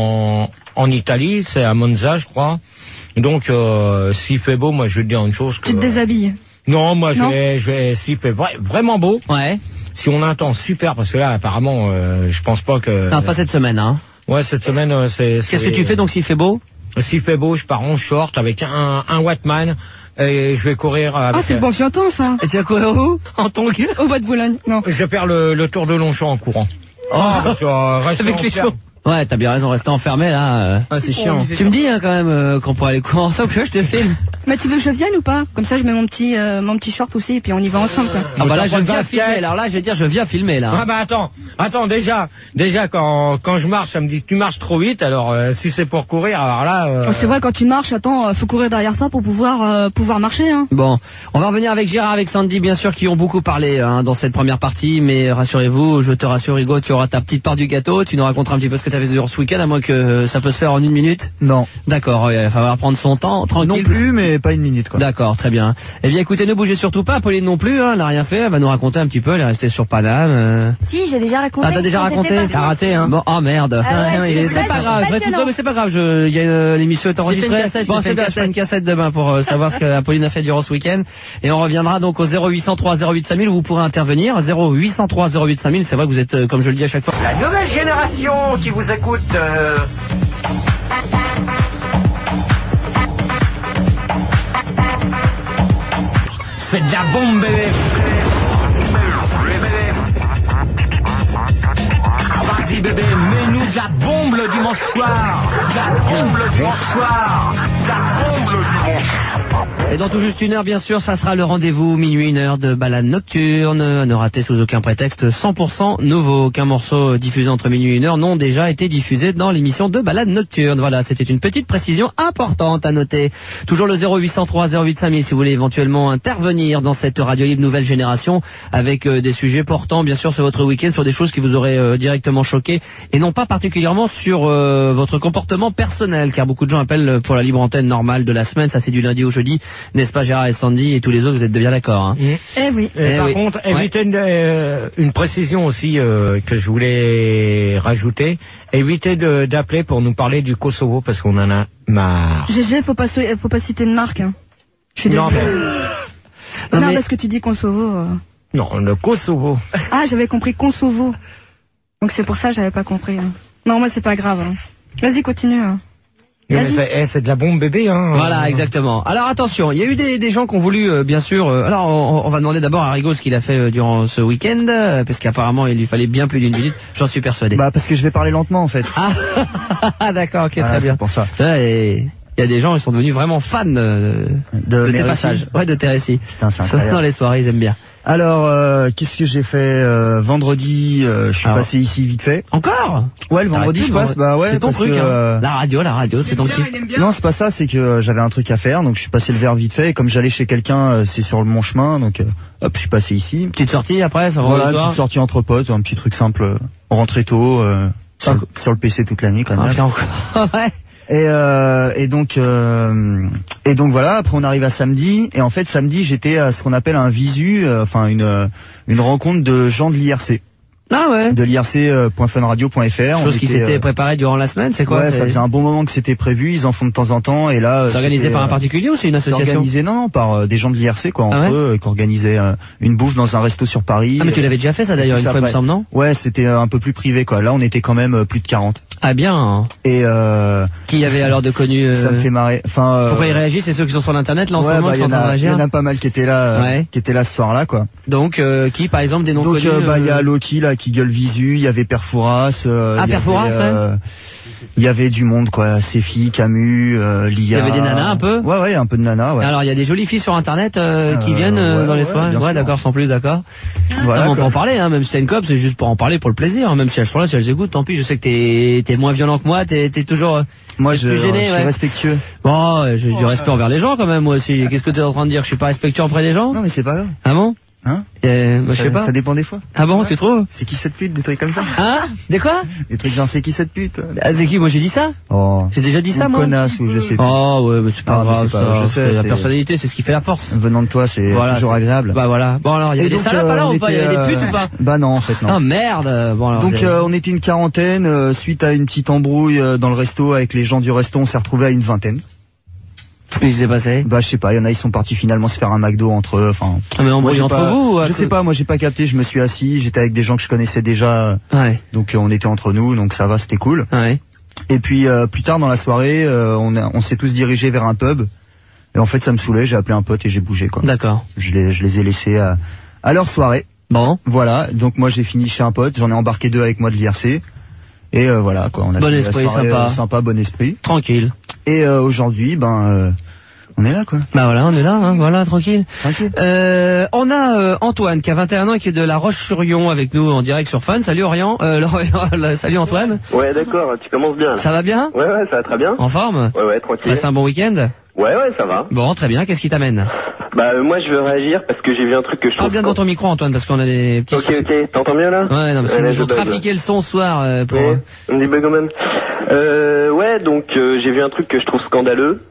en Italie, c'est à Monza, je crois. Donc, s'il fait beau, moi, je vais te dire une chose. Tu te déshabilles. Non, moi, Non. je vais, s'il fait vraiment beau, Ouais. si on a un temps super, parce que là, apparemment, je pense pas que... Non, pas cette semaine, hein. Ouais, cette semaine, Qu'est-ce que tu fais donc s'il fait beau? S'il fait beau, je pars en short avec un Wattman et je vais courir avec... Ah, c'est le bon fianton, ça. Et tu vas courir où? En tongue? Au bois de Boulogne. Non. Je vais faire le tour de Longchamp en courant. Rester Avec les enfermé. chevaux. Ouais, t'as bien raison, rester enfermé là. Ah, c'est chiant. Tu me dis hein, quand même qu'on pourrait aller courir ensemble, que je te filme. Mais tu veux que je vienne ou pas? Comme ça, je mets mon petit short aussi et puis on y va ensemble, quoi. Ah bah là t'as je pas de viens basket. filmer, alors là je vais dire je viens filmer là. Ah bah attends, déjà quand je marche, ça me dit tu marches trop vite, alors si c'est pour courir, alors là... Oh, c'est vrai, quand tu marches, attends, faut courir derrière ça pour pouvoir marcher, hein. Bon, on va revenir avec Gérard, avec Sandy bien sûr qui ont beaucoup parlé hein, dans cette première partie, mais rassurez-vous, je te rassure Hugo, tu auras ta petite part du gâteau, tu nous raconteras un petit peu ce que tu as fait durant ce week-end, à moins que ça peut se faire en 1 minute. Non. D'accord, il va falloir prendre son temps, tranquille. Non plus, mais pas 1 minute, quoi. D'accord, très bien. Eh bien écoutez, ne bougez surtout pas, Pauline non plus, hein, elle n'a rien fait, elle va nous raconter un petit peu, elle est restée sur Paname. Si, j'ai déjà raconté. Ah t'as déjà C'était raconté? parti. T'as raté hein. Bon, oh merde. Ah ouais, C'est pas grave, je réécoute, mais c'est pas grave, il y a l'émission est enregistrée. Bon, c'est bien, une cassette demain pour savoir ce que Pauline a fait durant ce week-end. Et on reviendra donc au 0803 08 5000 où vous pourrez intervenir. 0803 08 5000, c'est vrai que vous êtes, comme je le dis à chaque fois. La nouvelle génération qui vous écoute... C'est de la bombe, bébé. Vas-y, bébé, mets-nous de la bombe le dimanche soir. De la bombe le dimanche soir. De la bombe le dimanche. Et dans tout juste une heure, bien sûr, ça sera le rendez-vous minuit, une heure de balade nocturne. À ne rater sous aucun prétexte, 100% nouveau. Aucun morceau diffusé entre minuit et une heure n'ont déjà été diffusés dans l'émission de balade nocturne. Voilà, c'était une petite précision importante à noter. Toujours le 0803 08 5000 si vous voulez éventuellement intervenir dans cette radio libre nouvelle génération avec des sujets portant bien sûr sur votre week-end, sur des choses qui vous auraient directement choqué et non pas particulièrement sur votre comportement personnel, car beaucoup de gens appellent pour la libre antenne normale de la semaine. Ça c'est du lundi au jeudi. N'est-ce pas Gérard et Sandy et tous les autres, vous êtes bien d'accord hein? Eh oui. Par contre, évitez une précision aussi que je voulais rajouter. Évitez d'appeler pour nous parler du Kosovo parce qu'on en a marre. GG, faut pas citer une marque. Hein. Je suis désolé. Non, Non, parce que tu dis Kosovo. Non, le Kosovo. Ah, j'avais compris Kosovo. Donc c'est pour ça que j'avais pas compris. Hein. Non, moi c'est pas grave. Hein. Vas-y, continue. Hein. C'est de la bombe bébé, hein. Voilà, exactement. Alors attention, il y a eu des gens qui ont voulu, bien sûr. Alors on va demander d'abord à Rigo ce qu'il a fait durant ce week-end, parce qu'apparemment il lui fallait bien plus d'une minute. J'en suis persuadé. Bah parce que je vais parler lentement en fait. Ah, d'accord, ok, très bien. C'est pour ça. Ouais, il y a des gens, ils sont devenus vraiment fans de tes passages. Ouais, de tes récits. Putain, c'est incroyable. Dans les soirées, ils aiment bien. Alors, qu'est-ce que j'ai fait vendredi? Je suis passé ici vite fait. Encore? Ouais, le vendredi je passe. Bah ouais. C'est ton parce truc. que, hein. La radio, c'est ton truc. Non, c'est pas ça. C'est que j'avais un truc à faire, donc je suis passé le verre vite fait. Et comme j'allais chez quelqu'un, c'est sur mon chemin, donc hop, je suis passé ici. Petite sortie après, ça va. Voilà, une petite sortie entre potes, un petit truc simple. On rentrait tôt, sur le PC toute la nuit quand même. Ouais. Et donc voilà. Après on arrive à samedi et en fait samedi j'étais à ce qu'on appelle un visu, enfin une rencontre de gens de l'IRC. Ah ouais. De l'IRC.funradio.fr. Chose qui s'était préparée durant la semaine, c'est quoi? Ouais, ça faisait un bon moment que c'était prévu, ils en font de temps en temps et là. C'est organisé par un particulier ou c'est une association? C'est organisé non par des gens de l'IRC quoi, entre eux, qui organisaient une bouffe dans un resto sur Paris. Ah mais tu l'avais déjà fait ça d'ailleurs une fois il me semble, non? Ouais, c'était un peu plus privé quoi. Là on était quand même plus de 40. Ah bien. Et qui y avait alors de connus Ça me fait marrer. Enfin pourquoi ils réagissent? C'est ceux qui sont sur l'internet là en ce moment qui sont en train de réagir. Il y en a pas mal qui étaient là ce soir-là quoi. Donc qui par exemple des noms connus? Donc il y a Loki là qui gueule visu, il y avait Perfouras, il y avait du monde quoi, Séfi, Camus, Lia. Il y avait des nanas un peu? Ouais, un peu de nanas, ouais. Alors il y a des jolies filles sur internet qui viennent dans les soirées. Ouais, d'accord, sans plus, d'accord. Voilà, on peut en parler, hein, même si t'es une cop, c'est juste pour en parler pour le plaisir, hein, même si elles sont là, si elles écoutent, tant pis, je sais que t'es moins violent que moi, t'es toujours moi je suis gêné, je suis respectueux. Bon, j'ai du respect envers les gens quand même moi aussi. Qu'est-ce que t'es en train de dire? Je suis pas respectueux auprès des gens? Non mais c'est pas grave. Ah bon? Hein? Je sais pas. Ça dépend des fois. Ah bon, tu trouves? C'est qui cette pute, des trucs comme ça? Hein? Des quoi? Des trucs genre c'est qui cette pute? Ah, c'est qui? Moi j'ai dit ça? Oh. J'ai déjà dit ça, moi? Connasse ou je sais pas. Oh, ouais, mais c'est pas grave, ça. Je sais, la personnalité, c'est ce qui fait la force. Venant de toi, c'est toujours agréable. Bah voilà. Bon alors, il y avait des salopes alors ou pas? Il y avait des putes ou pas? Bah non, en fait, non. Ah merde. Bon alors. Donc on était une quarantaine, suite à une petite embrouille dans le resto avec les gens du resto, on s'est retrouvés à une vingtaine. Qu'est-ce qui s'est passé? Bah je sais pas, il y en a ils sont partis finalement se faire un McDo entre eux, enfin. Ah mais embrouille entre vous? Je sais pas, moi j'ai pas capté, je me suis assis, j'étais avec des gens que je connaissais déjà. Ouais. Donc on était entre nous, donc ça va, c'était cool. Ouais. Et puis plus tard dans la soirée, on s'est tous dirigés vers un pub. Et en fait ça me saoulait, j'ai appelé un pote et j'ai bougé quoi. D'accord. Je les ai laissés à leur soirée. Bon. Voilà, donc moi j'ai fini chez un pote, j'en ai embarqué 2 avec moi de l'IRC. Et voilà quoi, on a bon fait esprit, la soirée, sympa, bon esprit. Tranquille. Et aujourd'hui, on est là quoi. Bah voilà, on est là, hein, voilà, tranquille. Tranquille. On a Antoine qui a 21 ans et qui est de La Roche-sur-Yon avec nous en direct sur Fun. Salut Orient, salut Antoine. Ouais d'accord, tu commences bien là. Ça va bien? Ouais, ça va très bien. En forme? Ouais, tranquille. Passé un bon week-end? Ouais, ça va. Bon, très bien, qu'est-ce qui t'amène? Bah moi je veux réagir parce que j'ai vu un truc que je trouve... Parle bien dans ton micro Antoine parce qu'on a des petits... Ok, t'entends bien là? Ouais, non, parce que je veux trafiquer le son ce soir pour... Ouais, on dit bug quand même. Ouais, donc j'ai vu un truc que je trouve scandaleux.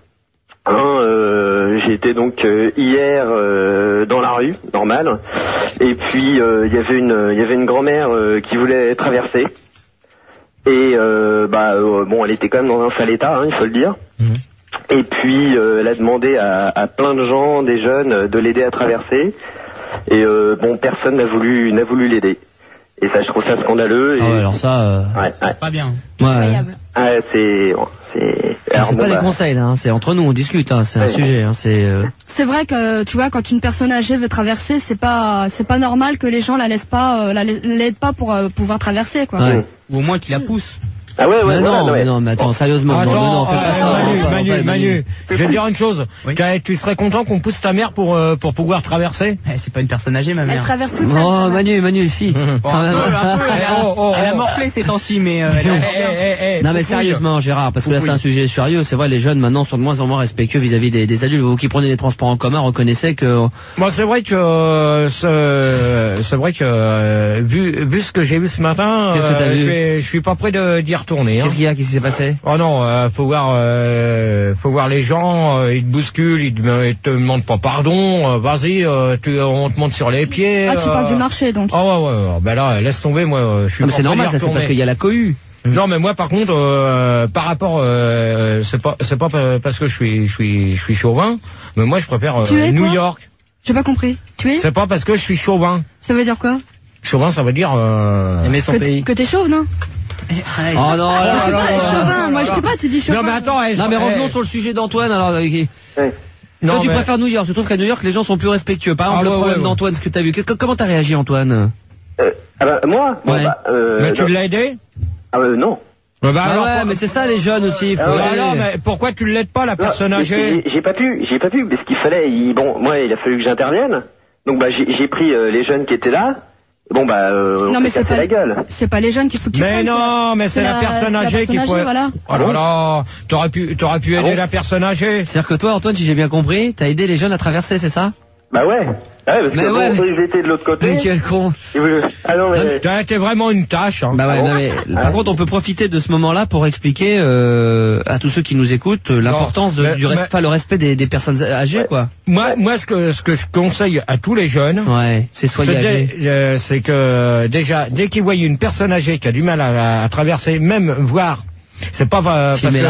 J'ai été donc hier dans la rue, normal, et puis il y avait une grand-mère qui voulait traverser, et bon, elle était quand même dans un sale état, hein, il faut le dire. Et puis elle a demandé à plein de gens, des jeunes, de l'aider à traverser, et bon, personne n'a voulu l'aider. Et ça, je trouve ça scandaleux. Et... Ah ouais, alors ça... ouais. Pas bien. Ouais. Ah, C'est pas des conseils là, c'est entre nous, on discute, hein, c'est un sujet, hein, C'est vrai que tu vois, quand une personne âgée veut traverser, c'est pas normal que les gens l'aident pas pour pouvoir traverser, quoi. Ouais. Ou au moins qu'ils la poussent. Ah ouais, ouais, non, mais attends, sérieusement, non, fais pas ça. Manu, je vais te dire une chose. Oui. Tu serais content qu'on pousse ta mère pour pouvoir traverser? C'est pas une personne âgée, ma Elle mère. traverse tout seule. Oh, Manu, si. Un peu, elle a morflé ces temps-ci, mais Non mais sérieusement Gérard, parce que là c'est un sujet sérieux, c'est vrai les jeunes maintenant sont de moins en moins respectueux vis-à-vis des adultes. Vous qui prenez les transports en commun reconnaissez que... Bon, c'est vrai que vu ce que j'ai vu ce matin, Qu'est-ce que t'as vu? je suis pas prêt d'y retourner. Hein. Qu'est-ce qu'il y a, qu'est-ce qui s'est passé? Oh non, faut voir les gens, ils te bousculent, ils te demandent pas pardon, vas-y, on te monte sur les pieds. Ah, tu parles du marché, donc. Ah ouais, ben là, laisse tomber, moi, je suis Non, mais pas c'est prêt d'y normal, ça c'est retourner. parce qu'il y a la cohue. Non, mais moi, par contre, par rapport, c'est pas parce que je suis chauvin, mais moi, je préfère Tu es New quoi York. J'ai pas compris. Tu es? C'est pas parce que je suis chauvin. Ça veut dire quoi? Chauvin, ça veut dire aimer son pays. Que t'es chauve, non? Oh non, Chauvin, moi je sais pas, tu dis chauvin. Non, mais attends, non mais revenons sur le sujet d'Antoine alors. Toi tu préfères New York, tu trouves qu'à New York les gens sont plus respectueux. Par exemple le problème d'Antoine, ce que t'as vu, comment t'as réagi Antoine? Moi? Ouais. Mais tu l'as aidé? Ah non. Alors, ouais, mais c'est ça les jeunes aussi. alors, mais pourquoi tu l'aides pas, la personne âgée? J'ai pas pu, parce qu'il fallait, moi, il a fallu que j'intervienne. Donc, j'ai pris les jeunes qui étaient là. Bon, non, mais c'est pas la gueule. C'est pas les jeunes qu'il faut que tu Mais prennes, non, mais c'est la personne âgée qui pourrait... Voilà. Oh là là, t'aurais pu aider la personne âgée. C'est-à-dire que toi Antoine, si j'ai bien compris, t'as aidé les jeunes à traverser, c'est ça? Bah ouais. Parce Mais que ouais, bon, ils étaient de l'autre côté. Mais quel con. Ah non, mais... T'as été vraiment une tâche. Hein. Bah ouais, non, mais, par contre, on peut profiter de ce moment-là pour expliquer à tous ceux qui nous écoutent l'importance le respect des personnes âgées, quoi. Moi, ce que je conseille à tous les jeunes, c'est soyez âgés. C'est que déjà, dès qu'ils voient une personne âgée qui a du mal à traverser, même voir. C'est pas parce que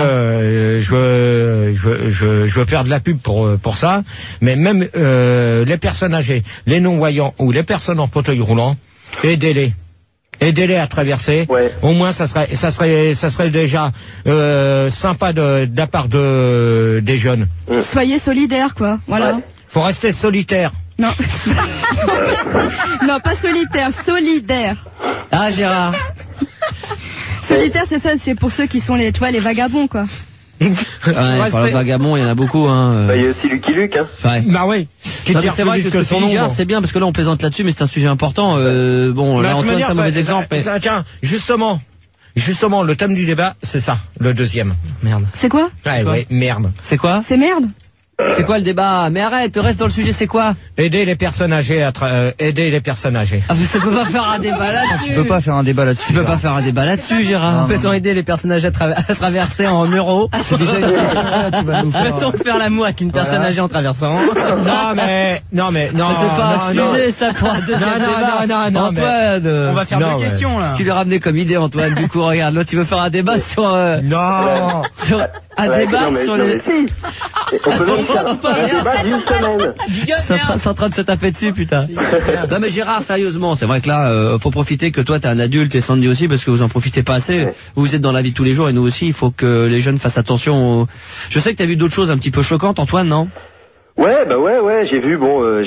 je veux faire de la pub pour ça, mais même les personnes âgées, les non-voyants ou les personnes en fauteuil roulant, aidez-les à traverser. Ouais. Au moins ça serait déjà sympa de la part des jeunes. Soyez solidaires, quoi. Voilà. Ouais. Faut rester solitaire. Non. Non, pas solitaire, solidaire. Ah Gérard. Solitaire, c'est ça, c'est pour ceux qui sont les vagabonds, quoi. Ouais, par le vagabond, il y en a beaucoup, hein. Il y a aussi Lucky Luke, hein. Ouais. Bah oui. C'est vrai que ce que tu dis, c'est bien, parce que là, on plaisante là-dessus, mais c'est un sujet important. Bon, là, Antoine, c'est un mauvais exemple. Tiens, justement, le thème du débat, c'est ça, le deuxième. Merde. C'est quoi? Ouais, merde. C'est quoi? C'est merde. C'est quoi le débat? Mais arrête, reste dans le sujet, c'est quoi? Aider les personnes âgées aider les personnes âgées. Ah, mais ça peut pas faire un débat là-dessus. Tu peux pas faire un débat là-dessus. Tu peux pas faire un débat là-dessus, Gérard. Peut-on aider les personnes âgées à traverser en euros? C'est déjà une question, tu vas nous faire. Peut-on faire l'amour avec une personne âgée en traversant? Non, mais, c'est pas un sujet, ça, pour un deuxième débat. Non, Antoine. On va faire deux questions, là. Tu l'as ramené comme idée, Antoine. Du coup, regarde, là, tu veux faire un débat sur, non. sur un débat sur les... On peut donc faire un débat d'une semaine. C'est en train de se taper dessus, putain. Non mais Gérard, sérieusement, c'est vrai que là, faut profiter que toi t'es un adulte et Sandy aussi, parce que vous en profitez pas assez. Ouais. Vous êtes dans la vie de tous les jours et nous aussi, il faut que les jeunes fassent attention. Je sais que t'as vu d'autres choses un petit peu choquantes, Antoine, non? Ouais, j'ai vu,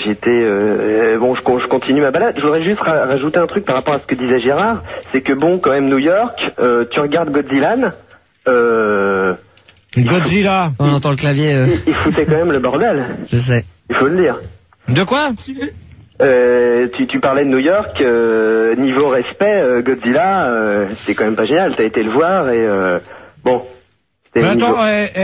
je continue ma balade. Je voudrais juste rajouter un truc par rapport à ce que disait Gérard, c'est que bon, quand même New York, tu regardes Godzilla, Godzilla. On entend le clavier. Il foutait quand même le bordel. Je sais. Il faut le dire. De quoi? Tu parlais de New York, niveau respect, Godzilla, c'est quand même pas génial. T'as été le voir et bon. Mais attends,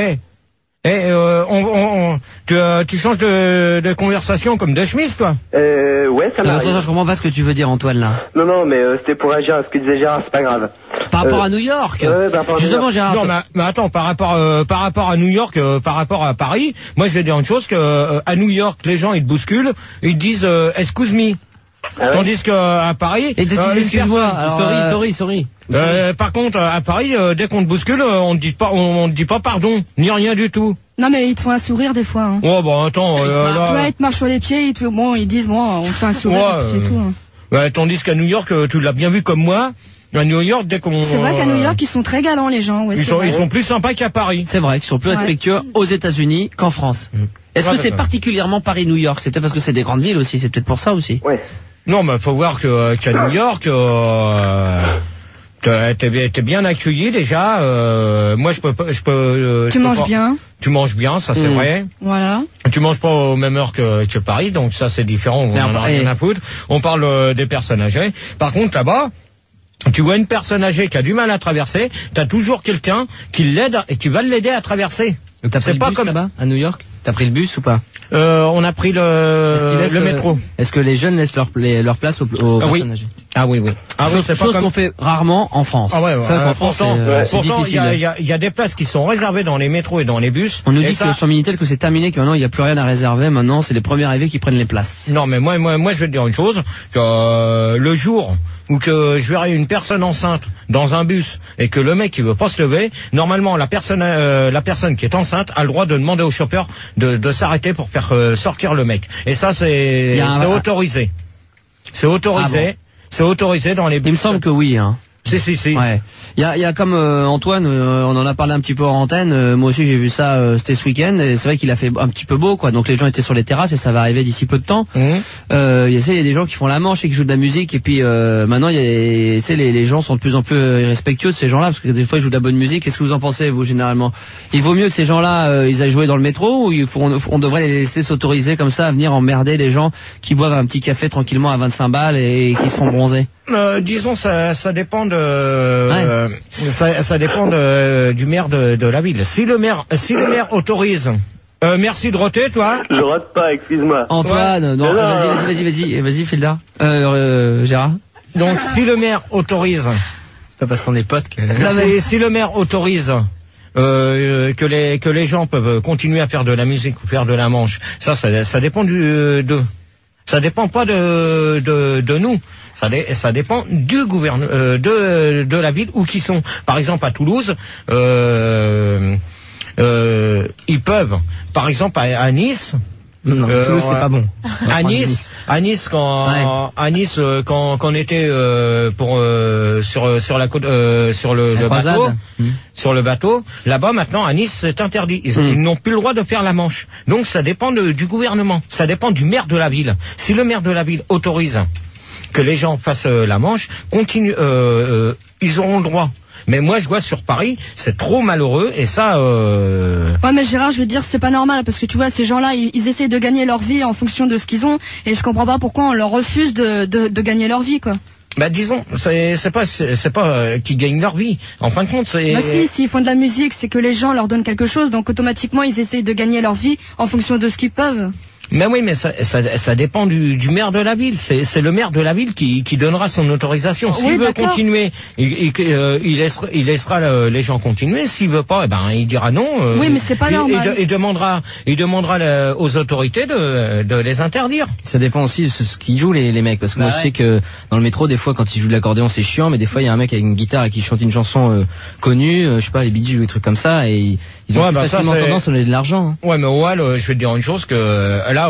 tu changes de conversation comme de chemise, toi? Ouais, ça m'arrive. Attends, je comprends pas ce que tu veux dire, Antoine, là. Non, mais c'était pour réagir à ce que disait Gérard, c'est pas grave. Par rapport à New York. Justement, Gérard. Non, mais attends, par rapport à New York, par rapport à Paris, moi je vais dire une chose, que à New York, les gens ils te bousculent, ils te disent excuse me. Ah ouais. Tandis qu'à Paris, et excuse-moi, sorry. Par contre, à Paris, dès qu'on te bouscule, on te dit pas pardon, ni rien du tout. Non, mais ils te font un sourire des fois. Hein. Oh, bon, attends, tu vois, ils te marchent sur les pieds, ils disent, bon, on fait un sourire, et puis c'est tout. Hein. Tandis qu'à New York, tu l'as bien vu comme moi, À New York, dès qu'on... C'est vrai qu'à New York, ils sont très galants, les gens. Ouais, ils sont plus sympas qu'à Paris. C'est vrai qu'ils sont plus respectueux aux États-Unis qu'en France. Est-ce que c'est particulièrement Paris-New York? C'est peut-être parce que c'est des grandes villes aussi, c'est peut-être pour ça aussi. Ouais. Non, mais faut voir qu'à New York, t'es bien accueilli déjà. Moi, je peux. Tu manges bien. Tu manges bien, ça c'est vrai. Voilà. Tu manges pas aux mêmes heures que Paris, donc ça c'est différent. On en a rien à foutre. On parle des personnes âgées. Par contre, là-bas, tu vois une personne âgée qui a du mal à traverser, t'as toujours quelqu'un qui l'aide et qui va l'aider à traverser. T'as pris le bus là-bas, à New York? T'as pris le bus ou pas? On a pris le métro. Est-ce que les jeunes laissent leur place aux personnes âgées? Ah oui. Ah oui, c'est chose qu'on fait rarement en France. Ah ouais, c'est vrai qu'en France, c'est difficile. Il y a des places qui sont réservées dans les métros et dans les bus. On nous dit que sur Minitel que c'est terminé, que maintenant il n'y a plus rien à réserver. Maintenant, c'est les premiers arrivés qui prennent les places. Non, mais moi, je vais te dire une chose, que le jour où que je verrai une personne enceinte dans un bus et que le mec il veut pas se lever, normalement la personne qui est enceinte a le droit de demander au chauffeur de s'arrêter pour faire sortir le mec. Et ça c'est autorisé. C'est autorisé. Ah bon. C'est autorisé dans les bus. Il me semble que oui, hein. Si. Ouais. Il y a comme Antoine, on en a parlé un petit peu en antenne. Moi aussi j'ai vu ça, c'était ce week-end. Et c'est vrai qu'il a fait un petit peu beau, quoi. Donc les gens étaient sur les terrasses et ça va arriver d'ici peu de temps. Il y a des gens qui font la manche et qui jouent de la musique. Et puis maintenant, les gens sont de plus en plus respectueux de ces gens-là parce que des fois ils jouent de la bonne musique. Qu'est-ce que vous en pensez, vous, généralement? Il vaut mieux que ces gens-là, ils aillent jouer dans le métro, ou on devrait les laisser s'autoriser comme ça à venir emmerder les gens qui boivent un petit café tranquillement à 25 balles et qui se font bronzer? Disons, ça dépend ça dépend du maire de la ville. Si le maire autorise. Merci de roter, toi. Je rote pas, excuse-moi. Antoine, non, vas-y, Fildar. Gérard. Donc, si le maire autorise. C'est pas parce qu'on est potes que. Si le maire autorise. Que les gens peuvent continuer à faire de la musique ou faire de la manche. Ça dépend ça dépend pas de nous. Ça dépend du gouvernement, de la ville où qu'ils sont. Par exemple, à Toulouse, ils peuvent, par exemple, à Nice. Non, Toulouse, c'est pas bon. À Nice, quand on était sur la côte, sur le bateau, sur le bateau, là-bas maintenant à Nice c'est interdit. Ils n'ont plus le droit de faire la manche. Donc ça dépend du gouvernement, ça dépend du maire de la ville. Si le maire de la ville autorise que les gens fassent la manche, ils auront le droit. Mais moi, je vois sur Paris, c'est trop malheureux, et ça... Ouais, mais Gérard, je veux dire, c'est pas normal, parce que tu vois, ces gens-là, ils essaient de gagner leur vie en fonction de ce qu'ils ont, et je comprends pas pourquoi on leur refuse de gagner leur vie, quoi. Bah disons, c'est pas qu'ils gagnent leur vie. En fin de compte, c'est... Bah s'ils font de la musique, c'est que les gens leur donnent quelque chose, donc automatiquement, ils essayent de gagner leur vie en fonction de ce qu'ils peuvent. Mais oui, mais ça dépend du maire de la ville. C'est le maire de la ville qui donnera son autorisation. S'il veut continuer, il laissera les gens continuer. S'il veut pas, il dira non. Oui, mais c'est pas normal. Il demandera aux autorités de les interdire. Ça dépend aussi de ce qu'ils jouent les mecs, parce que moi je sais que dans le métro, des fois quand ils jouent de l'accordéon c'est chiant, mais des fois il y a un mec avec une guitare et qui chante une chanson connue, je sais pas, les Bee Gees ou des trucs comme ça, et ils ont facilement tendance à donner de l'argent. Ouais, mais au Hall, je vais te dire une chose que là,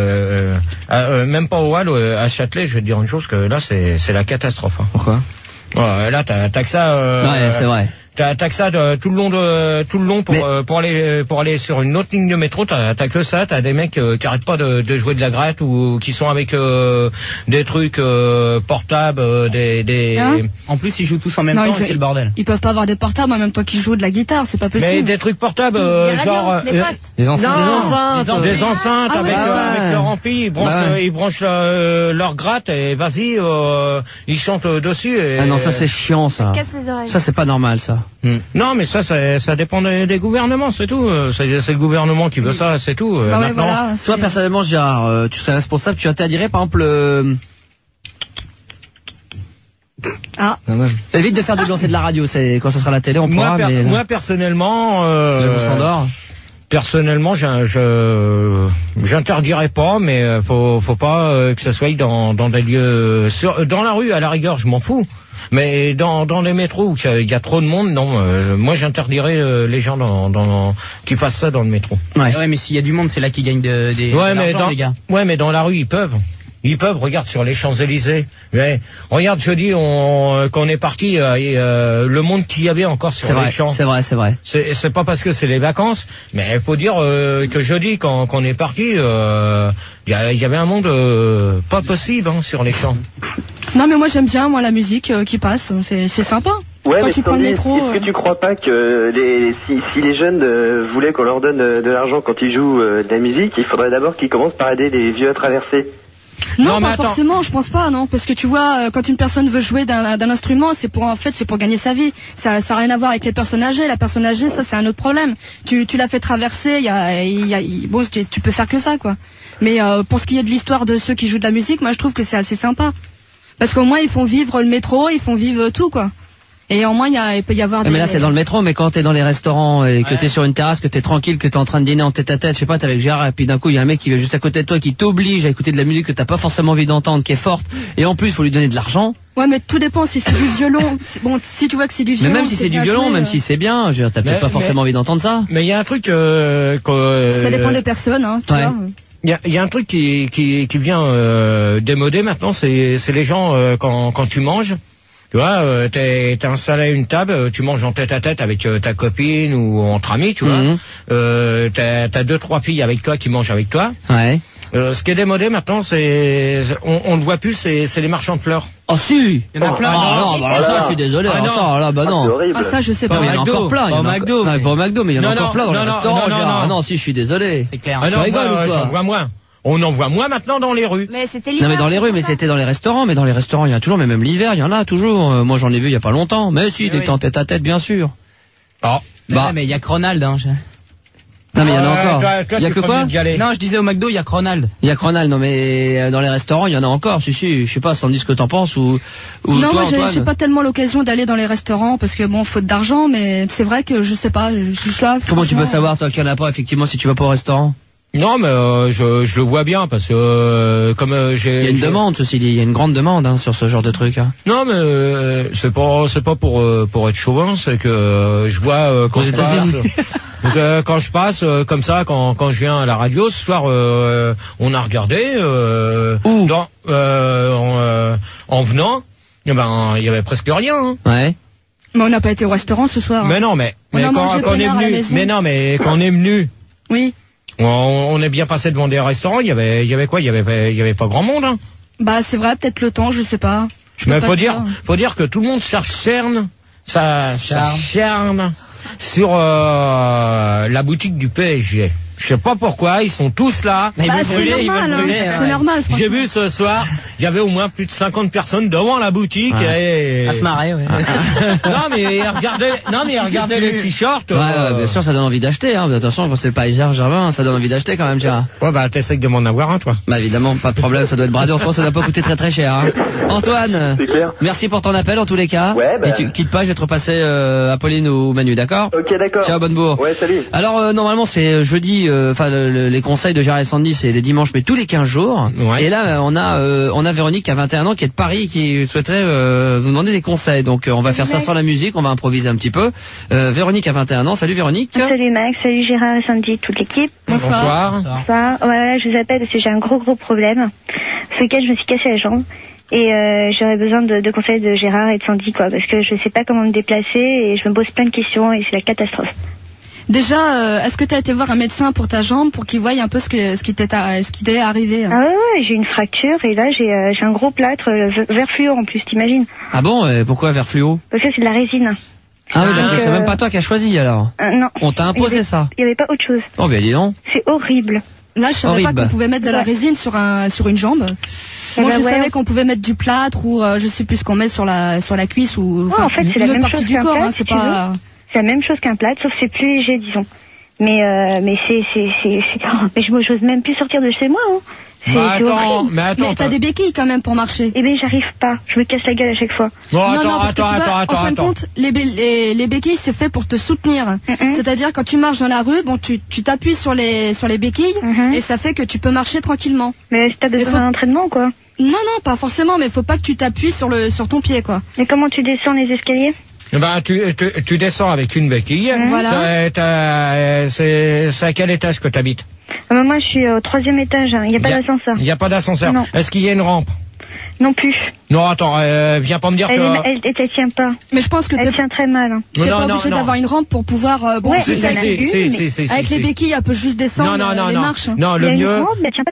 même pas au Hall, à Châtelet, je vais te dire une chose que là, c'est la catastrophe. Hein. Pourquoi? Là, t'as que ça. Ouais, c'est vrai. T'as que ça tout le long pour aller sur une autre ligne de métro, t'as que ça, t'as des mecs qui arrêtent pas de jouer de la gratte ou qui sont avec des trucs portables, En plus, ils jouent tous en même temps, c'est le bordel. Ils peuvent pas avoir des portables en même temps qu'ils jouent de la guitare, c'est pas possible. Mais des trucs portables, genre des enceintes avec leur ampli, ils branchent leur gratte et vas-y, ils chantent dessus. Ah non, ça c'est chiant, ça. Casse les oreilles. Ça c'est pas normal, ça. Non, mais ça dépend des gouvernements, c'est tout. C'est le gouvernement qui veut ça, c'est tout. Maintenant. Voilà, toi, personnellement, Gérard, tu serais responsable, tu interdirais, par exemple, évite de faire de lancer de la radio, c'est quand ça sera à la télé, on pourra. Moi, personnellement, personnellement, j'interdirais pas, mais faut pas que ça soit dans des lieux dans la rue, à la rigueur, je m'en fous. Mais dans les métros où il y a trop de monde, non. Moi, j'interdirais les gens qui fassent ça dans le métro. Ouais, mais s'il y a du monde, c'est là qu'ils gagnent de l'argent, les gars. Ouais, mais dans la rue, ils peuvent. Ils peuvent, regarde, sur les Champs-Élysées. Mais, regarde, je dis, qu'on est parti, le monde qu'il y avait encore sur les champs. C'est vrai. C'est pas parce que c'est les vacances, mais il faut dire que jeudi, quand on est parti, il y avait un monde pas possible sur les champs. Non, mais moi j'aime bien la musique qui passe, c'est sympa. Ouais, quand mais tu prends le métro. est-ce que tu crois pas que si les jeunes voulaient qu'on leur donne de l'argent quand ils jouent de la musique, il faudrait d'abord qu'ils commencent par aider les vieux à traverser? Non, pas forcément, je pense pas, non, parce que tu vois, quand une personne veut jouer d'un instrument, c'est pour gagner sa vie. Ça a rien à voir avec les personnes âgées. La personne âgée, ça c'est un autre problème. Tu l'as fait traverser, bon, tu peux faire que ça, quoi. Mais pour ce qui est de l'histoire de ceux qui jouent de la musique, moi je trouve que c'est assez sympa, parce qu'au moins ils font vivre le métro, ils font vivre tout, quoi. Et au moins il peut y avoir des... Mais là c'est dans le métro, mais quand t'es dans les restaurants et que t'es sur une terrasse, que t'es tranquille, que t'es en train de dîner en tête à tête, je sais pas, t'es avec Gérard et puis d'un coup il y a un mec qui va juste à côté de toi qui t'oblige à écouter de la musique que t'as pas forcément envie d'entendre, qui est forte, et en plus faut lui donner de l'argent. Ouais, mais tout dépend si c'est du violon. Bon, si tu vois que c'est du violon. Mais même si c'est du violon, même si c'est bien, t'as peut-être pas forcément envie d'entendre ça. Mais il y a un truc ça dépend des personnes, hein. Tu vois. Il y a un truc qui vient démodé maintenant, c'est les gens quand tu manges. Tu vois, t'es installé à une table, tu manges en tête à tête avec ta copine ou entre amis, tu vois. T'as 2-3 filles avec toi qui mangent avec toi. Ouais. Ce qui est démodé maintenant, on le voit plus, c'est les marchands de fleurs. Oh si, il y en a plein. Ça je suis désolé. Ça je sais pas. Il y en a encore plein. Au McDo. Non, pas au McDo, mais il y en a encore plein dans les restaurants. Non, si je suis désolé. C'est clair. Tu rigoles ou quoi? J'en vois moins. On en voit moins maintenant dans les rues. Mais c'était l'hiver. Non mais dans les rues, mais c'était dans les restaurants. Mais dans les restaurants, il y a toujours, mais même l'hiver, il y en a toujours. Moi j'en ai vu il y a pas longtemps. Mais si, il était en tête à tête, bien sûr. Oh. Mais il y a Ronald. Hein. Non mais il y en a encore. Il y a que quoi? Non, je disais au McDo, il y a Ronald. Il y a Ronald, non mais dans les restaurants, il y en a encore. Si, je sais pas, sans dire ce que t'en penses ou non, toi, moi j'ai pas tellement l'occasion d'aller dans les restaurants parce que bon, faute d'argent, mais c'est vrai que je sais pas, je suis là. Comment tu peux savoir toi qu'il y en a pas effectivement si tu vas pas au restaurant? Non, mais je le vois bien parce que comme j'ai... Il y a une demande, ceci dit, il y a une grande demande sur ce genre de truc. Hein. Non, mais c'est pas pour être chauvin, c'est que je vois quand je passe comme ça, quand je viens à la radio ce soir, on a regardé en venant, eh ben il y avait presque rien. Hein. Ouais. Mais on n'a pas été au restaurant ce soir. Mais non, mais quand on est venu, quand on est venu. Oui. On est bien passé devant des restaurants, il y avait quoi? Il y avait pas grand monde, hein. Bah, c'est vrai, peut-être le temps, je sais pas. Mais faut dire que tout le monde cerne sur la boutique du PSG. Je sais pas pourquoi, ils sont tous là. Bah, c'est normal. J'ai vu ce soir, il y avait au moins plus de 50 personnes devant la boutique et... À se marrer, ouais. regardez les t-shirts. Bien sûr, ça donne envie d'acheter, hein. Attention, quand c'est le Paris Saint-Germain, ça donne envie d'acheter quand même, Gérard. Ouais, bah, t'essayes de m'en avoir un, toi. Bah, évidemment, pas de problème, ça doit être bradé. En France, ça doit pas coûter très cher, hein. Antoine. C'est clair. Merci pour ton appel, en tous les cas. Ouais, bah. Et tu quittes pas, je vais te repasser, Apolline ou Manu, d'accord? Ok, d'accord. Ciao, Bonnebourg. Ouais, salut. Alors, normalement, c'est jeudi, les conseils de Gérard et Sandy, c'est les dimanches, mais tous les 15 jours. Ouais. Et là, on a Véronique qui a 21 ans, qui est de Paris, qui souhaiterait vous demander des conseils. Donc, on va faire ça sans la musique, on va improviser un petit peu. Véronique a 21 ans. Salut Véronique. Salut Max, salut Gérard et Sandy, toute l'équipe. Bonsoir. Voilà, je vous appelle parce que j'ai un gros problème. Ce week-end, je me suis cassé la jambe. Et j'aurais besoin de conseils de Gérard et de Sandy, quoi, parce que je sais pas comment me déplacer et je me pose plein de questions et c'est la catastrophe. Déjà, est-ce que tu as été voir un médecin pour ta jambe pour qu'il voie un peu ce qui t'est arrivé? Ah ouais, j'ai une fracture et là j'ai un gros plâtre vert fluo en plus, t'imagines? Ah bon, pourquoi vert fluo? Parce que c'est de la résine. Ah oui, d'accord, c'est même pas toi qui as choisi alors? Non. On t'a imposé ça? Il y avait pas autre chose. Oh ben dis donc. C'est horrible. Là, je savais pas qu'on pouvait mettre de la résine sur une jambe. Bon, je savais qu'on pouvait mettre du plâtre ou je sais plus ce qu'on met sur la cuisse ou en fait, c'est la même chose du corps, hein, c'est pas... C'est la même chose qu'un plâtre, sauf que c'est plus léger, disons. Mais j'ose même plus sortir de chez moi, hein. Mais t'as des béquilles quand même pour marcher. Eh ben, j'arrive pas. Je me casse la gueule à chaque fois. Bon, attends. En fin de compte, les béquilles, c'est fait pour te soutenir. C'est-à-dire, quand tu marches dans la rue, bon, tu t'appuies sur les béquilles, et ça fait que tu peux marcher tranquillement. Mais t'as besoin d'entraînement, quoi. Non, pas forcément, mais faut pas que tu t'appuies sur ton pied, quoi. Mais comment tu descends les escaliers? Ben, tu descends avec une béquille. Voilà. C'est à quel étage que t'habites? Moi, je suis au 3e étage. Il n'y a pas d'ascenseur. Il n'y a pas d'ascenseur. Non. Est-ce qu'il y a une rampe? Non plus. Non, attends, viens pas me dire Elle tient pas. Mais je pense que elle tient très mal. T'es pas obligé d'avoir une rampe pour pouvoir, ouais, avec les béquilles, elle peut juste descendre les marches. Non, le mieux. Elle tient pas